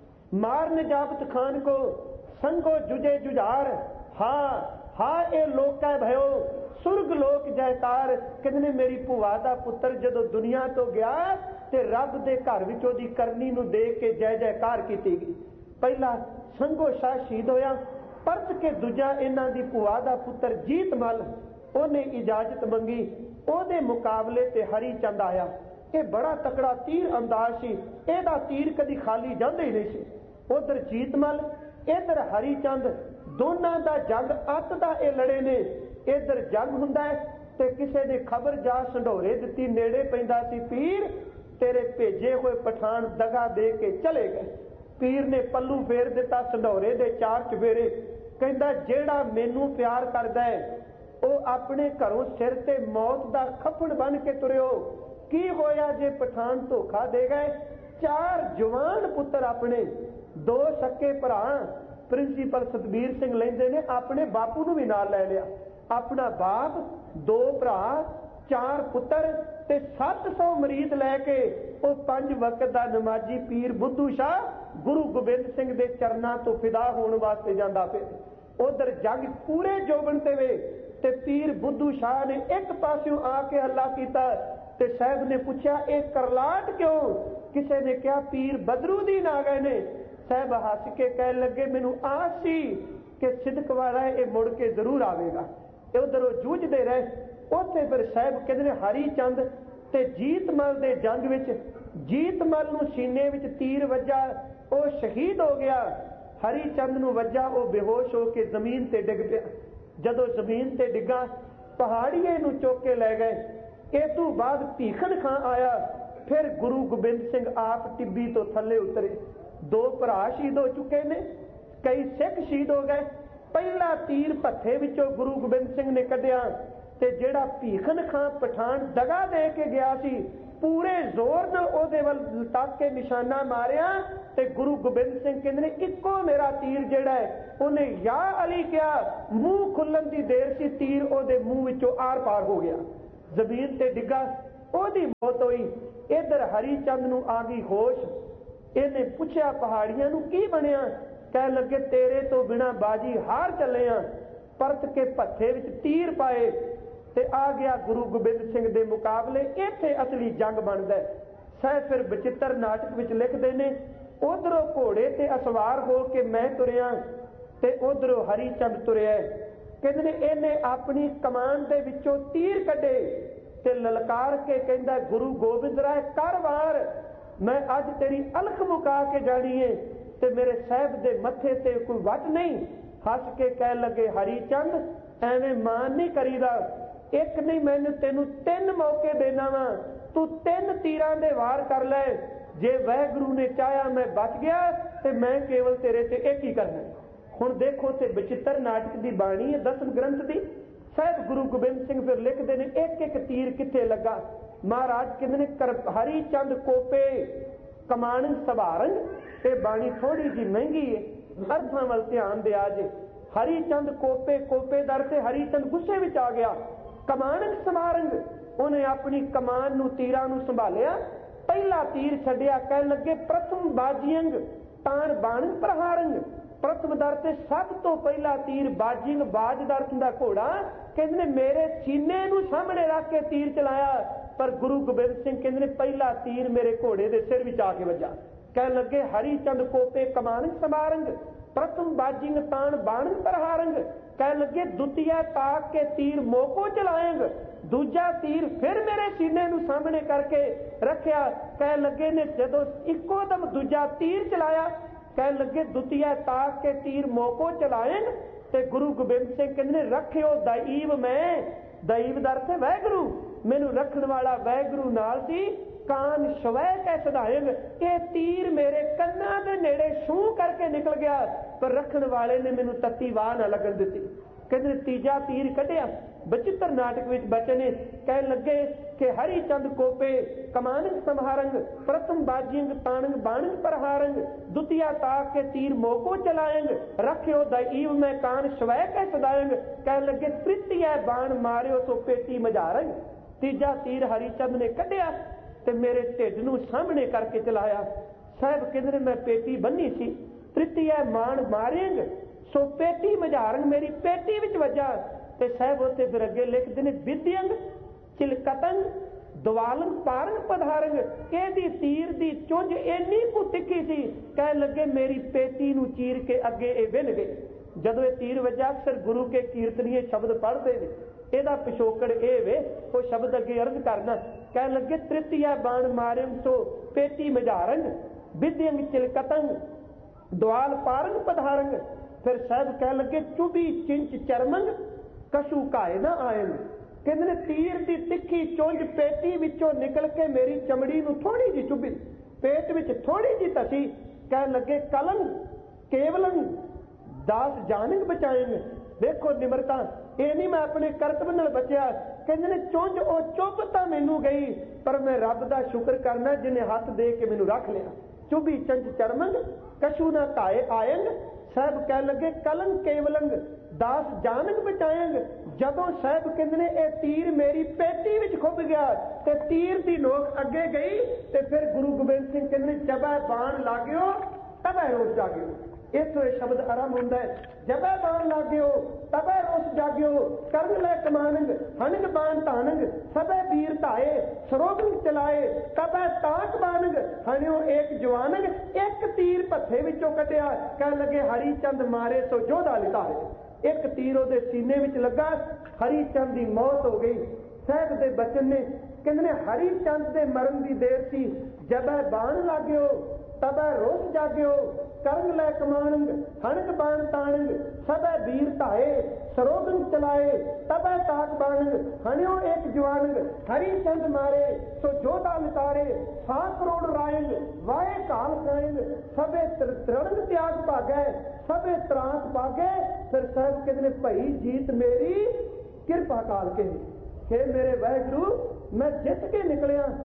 मार नजाबत खान को संगो जुजे जुझार, हाँ हाँ ए लोका भयो सुरग लोक जयकार। कहने मेरी भूआ दा पुत्र जदों दुनिया तो गया ते रब दे घर विच ओदी करनी नूं देख के जय जयकार कीती गई। पहला संघो शाह शहीद होया, परत के दूजा इन्हां दी भूआ दा पुत्र जीत मल उहने इजाजत मंगी, ओहदे मुकाबले ते हरी चंद आया। ये बड़ा तकड़ा तीर अंदाज सी, एहदा तीर कदी खाली जांदा ही नहीं सी। उधर जीत मल इधर हरी चंद, दोनों दा जंग अत दा ये लड़े ने। इधर जंग हुंदा है ते किसे ने खबर जा संढोरे दित्ती, नेड़े पैंदा सी पीर तेरे भेजे हुए पठान दगा दे के चले गए। पीर ने पल्लू फेर दिता संढोरे दे चार चफेरे, कहंदा जेड़ा मैनू प्यार करदा है वह अपने घरों सिर ते मौत दा खफन बन के तुरियो। की होया जे पठान धोखा दे गए। चार जवान पुत्र अपने, दो सके भरा प्रिंसीपल सतबीर सिंह लेंदे ने अपने बापू नूं भी नाल लै लिया। अपना बाप, दो भरा, चार पुत्र ते सत्त सौ मरीद लैके वह पंज वक्त का नमाजी पीर बुद्धू शाह गुरु गोबिंद सिंह के चरणों तो फिदा होने वास्ते जांदा पे। उधर जंग पूरे जोबन ते वे ते पीर बुद्धू शाह ने एक पासों आके हल्ला किया ते साहब ने पूछा ये करलाट क्यों। किसी ने कहा पीर बदरुद्दीन आ गए ने। साहब हस के कह लगे मैनू आस सी कि सिदक वाला ये मुड़ के जरूर आवेगा। उधरों जूझते रहे। उत्थे फिर साहब कहते हरी चंद ते जीत मल दे जंग विच जीत मल नूं सीने विच तीर वजा, वह शहीद हो गया। हरी चंद नूं वजा, वह बेहोश होकर जमीन ते डिग पिया। जदों जमीन ते डिगा पहाड़ीए नूं चुक के लै गए। इस तों बाद भीखन खां आया। फिर गुरु गोबिंद सिंह आप टिब्बी तो थले उतरे। दो भरा शहीद हो चुके ने, कई सिख शहीद हो गए। पहला तीर भत्थे विचों गुरु गोबिंद सिंह ने कढ़िया ते जिहड़ा भीखन खां पठान दगा दे के गया सी पूरे जोर नाल ओहदे वल तक के निशाना मारिया ते गुरु गोबिंद सिंह कहंदे ने इक्को मेरा तीर जिहड़ा है उन्हें या अली कहा, मूँह खुलण दी देर सी, तीर ओहदे मूँह विचों आर पार हो गया, जमीन ते डिग्गा, ओहदी मौत हुई। इधर हरीचंद नूं आ गई होश, इहने पुछया पहाड़ियां नूं की बनिया? कह लगे तेरे तो बिना बाजी हार चले आ। परत के भत्थे विच तीर पाए ते आ गया गुरु गोबिंद सिंह दे मुकाबले। इत्थे असली जंग बनदा है। सह फिर बचित्र नाटक विच लिखदे ने, उधरों घोड़े ते असवार हो के मैं तुरिया ते उधरों हरीचंद तुरिया। कहंदे ने इहने अपनी कमान दे विचों तीर कढे ते ललकार के कहंदा गुरु गोबिंद राय कर वार, मैं अज तेरी अलख मुका के जानी है ते मेरे साहब दे मथे ते कोई वट नहीं। हस के कह लगे हरीचंद एवें मान नहीं करीदा, एक नहीं मैनू तेनू तीन मौके देना वा, तू तीन तीरां दे वार कर ले, जे वाहिगुरू ने चाहया मैं बच गया ते मैं केवल तेरे ते एक ही करना। हुण देखो ते बचित्र नाटक दी बाणी है दसम ग्रंथ दी। साहब गुरु गोबिंद सिंह फिर लिखते हैं एक एक तीर किथे लगा। महाराज कहते ने कर हरीचंद कोपे कमान सवारंग, ते बाणी थोड़ी जी महंगी है, अर्थां वल ध्यान दिया जे। हरीचंद कोपे कोपे दर से हरीचंद गुस्से विच आ गया। कमान सवारंग, उन्हें अपनी कमान नूं तीरां नूं संभालिया, पहला तीर छड्डिया, कह लगे प्रथम बाजियंग तान बाण प्रहारंग। प्रथम दर से सब तो पहला तीर बाजिंग बाज दर दा घोड़ा कहंदे ने मेरे सीने नूं सामने रख के तीर चलाया, पर गुरु गोबिंद सिंह कहंदे ने पहला तीर मेरे घोड़े दे सिर विच आके वजा। कह लगे हरीचंद कोपे कमान समारंग, प्रथम बाजिंग तान बाण प्रहारंग। कह लगे दुतिया ताक के तीर मोको चलाएंग, दूजा तीर फिर मेरे सीने नूं सामने करके रखिया। कह लगे ने जदों इक्को दम दूजा तीर चलाया, कह लगे दुतिया ताक के तीर मोको चलाएंग ते गुरु गोबिंद सिंह कहंदे ने रखियो दैव मैं, दैव दर से वाहिगुरू, मैनू रखण वाला वाहिगुरू नाल सी, कान शवै कै सदाएंग। ये तीर मेरे कन्ना दे नेड़े छू करके निकल गया, पर रखण वाले ने मैनू तत्ती वाह ना लगन दिती। कहंदे तीजा तीर कढ़िया। बचित्र नाटक विच बचने कह लगे कि हरीचंद कोपे कमान संहारंग, प्रथम बाजिंग ताणंग बाणंग प्रहारंग, द्वितीया ताक के तीर मोको चलाएंग, रखियो दैव मैं कान शवै कै सदाएंग। कह लगे तृतीय बाण मारियो तो पेटी मझारंग। तीजा तीर हरीचंद ने कढ़िया ते मेरे ढिड नूं सामने करके चलाया। साहब कहंदे मैं पेटी बन्नी सी, तृतीय मान मारेंग सो पेटी मझारंग, मेरी पेटी विच वजा। ते साहब उत्ते फिर अगे लिखदे ने विद्यंग चिलकतंग दवालंग पारंग पधारंग। कहदी तीर दी चुंझ इन्नी कु तिखी सी, कह लगे मेरी पेटी नूं चीर के अगे ए विन गए। जदों ये तीर वजा अक्सर गुरु के कीर्तनीय शब्द पढ़ते ने, ਇਹਦਾ ਪਿਛੋਕੜ ਇਹ ਵੇ ਉਹ ਸ਼ਬਦ ਅੱਗੇ ਅਰਜ਼ ਕਰਨਾ। ਕਹਿ ਲੱਗੇ ਤ੍ਰਿਤੀਆ ਬਾਣ ਮਾਰਿਮ ਸੋ ਪੇਟੀ ਮਝਾਰੰਗ, ਵਿਦਿਅੰਗ ਚਿਲਕਤੰਗ ਦਵਾਲ ਪਾਰੰਗ ਪਧਾਰੰਗ। ਫਿਰ ਸਾਹਿਬ ਕਹਿ ਲੱਗੇ ਚੁਬੀ ਚਿੰਚ ਚਰਮੰਗ ਕਸ਼ੂ ਘਾਏ ਨਾ ਆਇਨ। ਕਹਿੰਦੇ ਨੇ ਤੀਰ ਦੀ ਤਿੱਖੀ ਚੁੰਝ ਪੇਟੀ ਵਿੱਚੋਂ ਨਿਕਲ ਕੇ ਮੇਰੀ ਚਮੜੀ ਨੂੰ ਥੋੜੀ ਜਿਹੀ ਚੁੱਭੀ, ਪੇਟ ਵਿੱਚ ਥੋੜੀ ਜਿਹੀ ਧਸੀ। ਕਹਿ ਲੱਗੇ ਕਲੰਗ ਕੇਵਲੰਗ ਦਾਸ ਜਾਨੰਗ ਬਚਾਏਂਗੇ। देखो निमरता ये नहीं मैं अपने करतब नाल बचिया। कहंदे ने चुंझ ओ चुभ तां मैनू गई, पर मैं रब दा शुक्र करना जिन्हें हथ दे के मैनू रख लिया। चुभी चंच चरमंग कशू ना घाए आयंग। साहब कह लगे कलंग केवलंग दास जानंग बचाएंग। जदों साहब कहंदे ने ये तीर मेरी पेटी विच खुब गया ते तीर दी नोक अगे गई ते फिर गुरु गोबिंद सिंह कहंदे जबै बाण लाग्यो तबै रोस जागियो। इथों यह शब्द आरंभ होता है, जबै बाण लाग्यो तबै रोस जाग्यो, करन लै कमानंग हनंग बाण तानंग, सबे वीर धाए सरोगंग चलाए, तबै ताक बानंग हनियो एक जवानंग। एक तीर भत्थे विचों कटिया, कह लगे हरीचंद मारे सो जोधा लितारे। एक तीर उहदे सीने विच लगा, हरीचंद की मौत हो गई। साहब दे बचन ने कहंदे ने हरीचंद दे मरण की देर सी, जबै बाण लाग्यो तबै रोस जाग्यो, करंग लै कमानंग हनक बाण तानंग, सबे वीर धाए सरोगंग चलाए, तबै ताक बानंग हनियो एक जवानंग। हरीचंद मारे सो जोधा लितारे, सौ करोड़ रायंग वाए काल खाएंग, सबे तरणंग त्याग भागै सबे त्रास भागे। फिर साहब कहते भाई जीत मेरी किरपा काल के, हे मेरे वाहिगुरू मैं जित के निकलिया,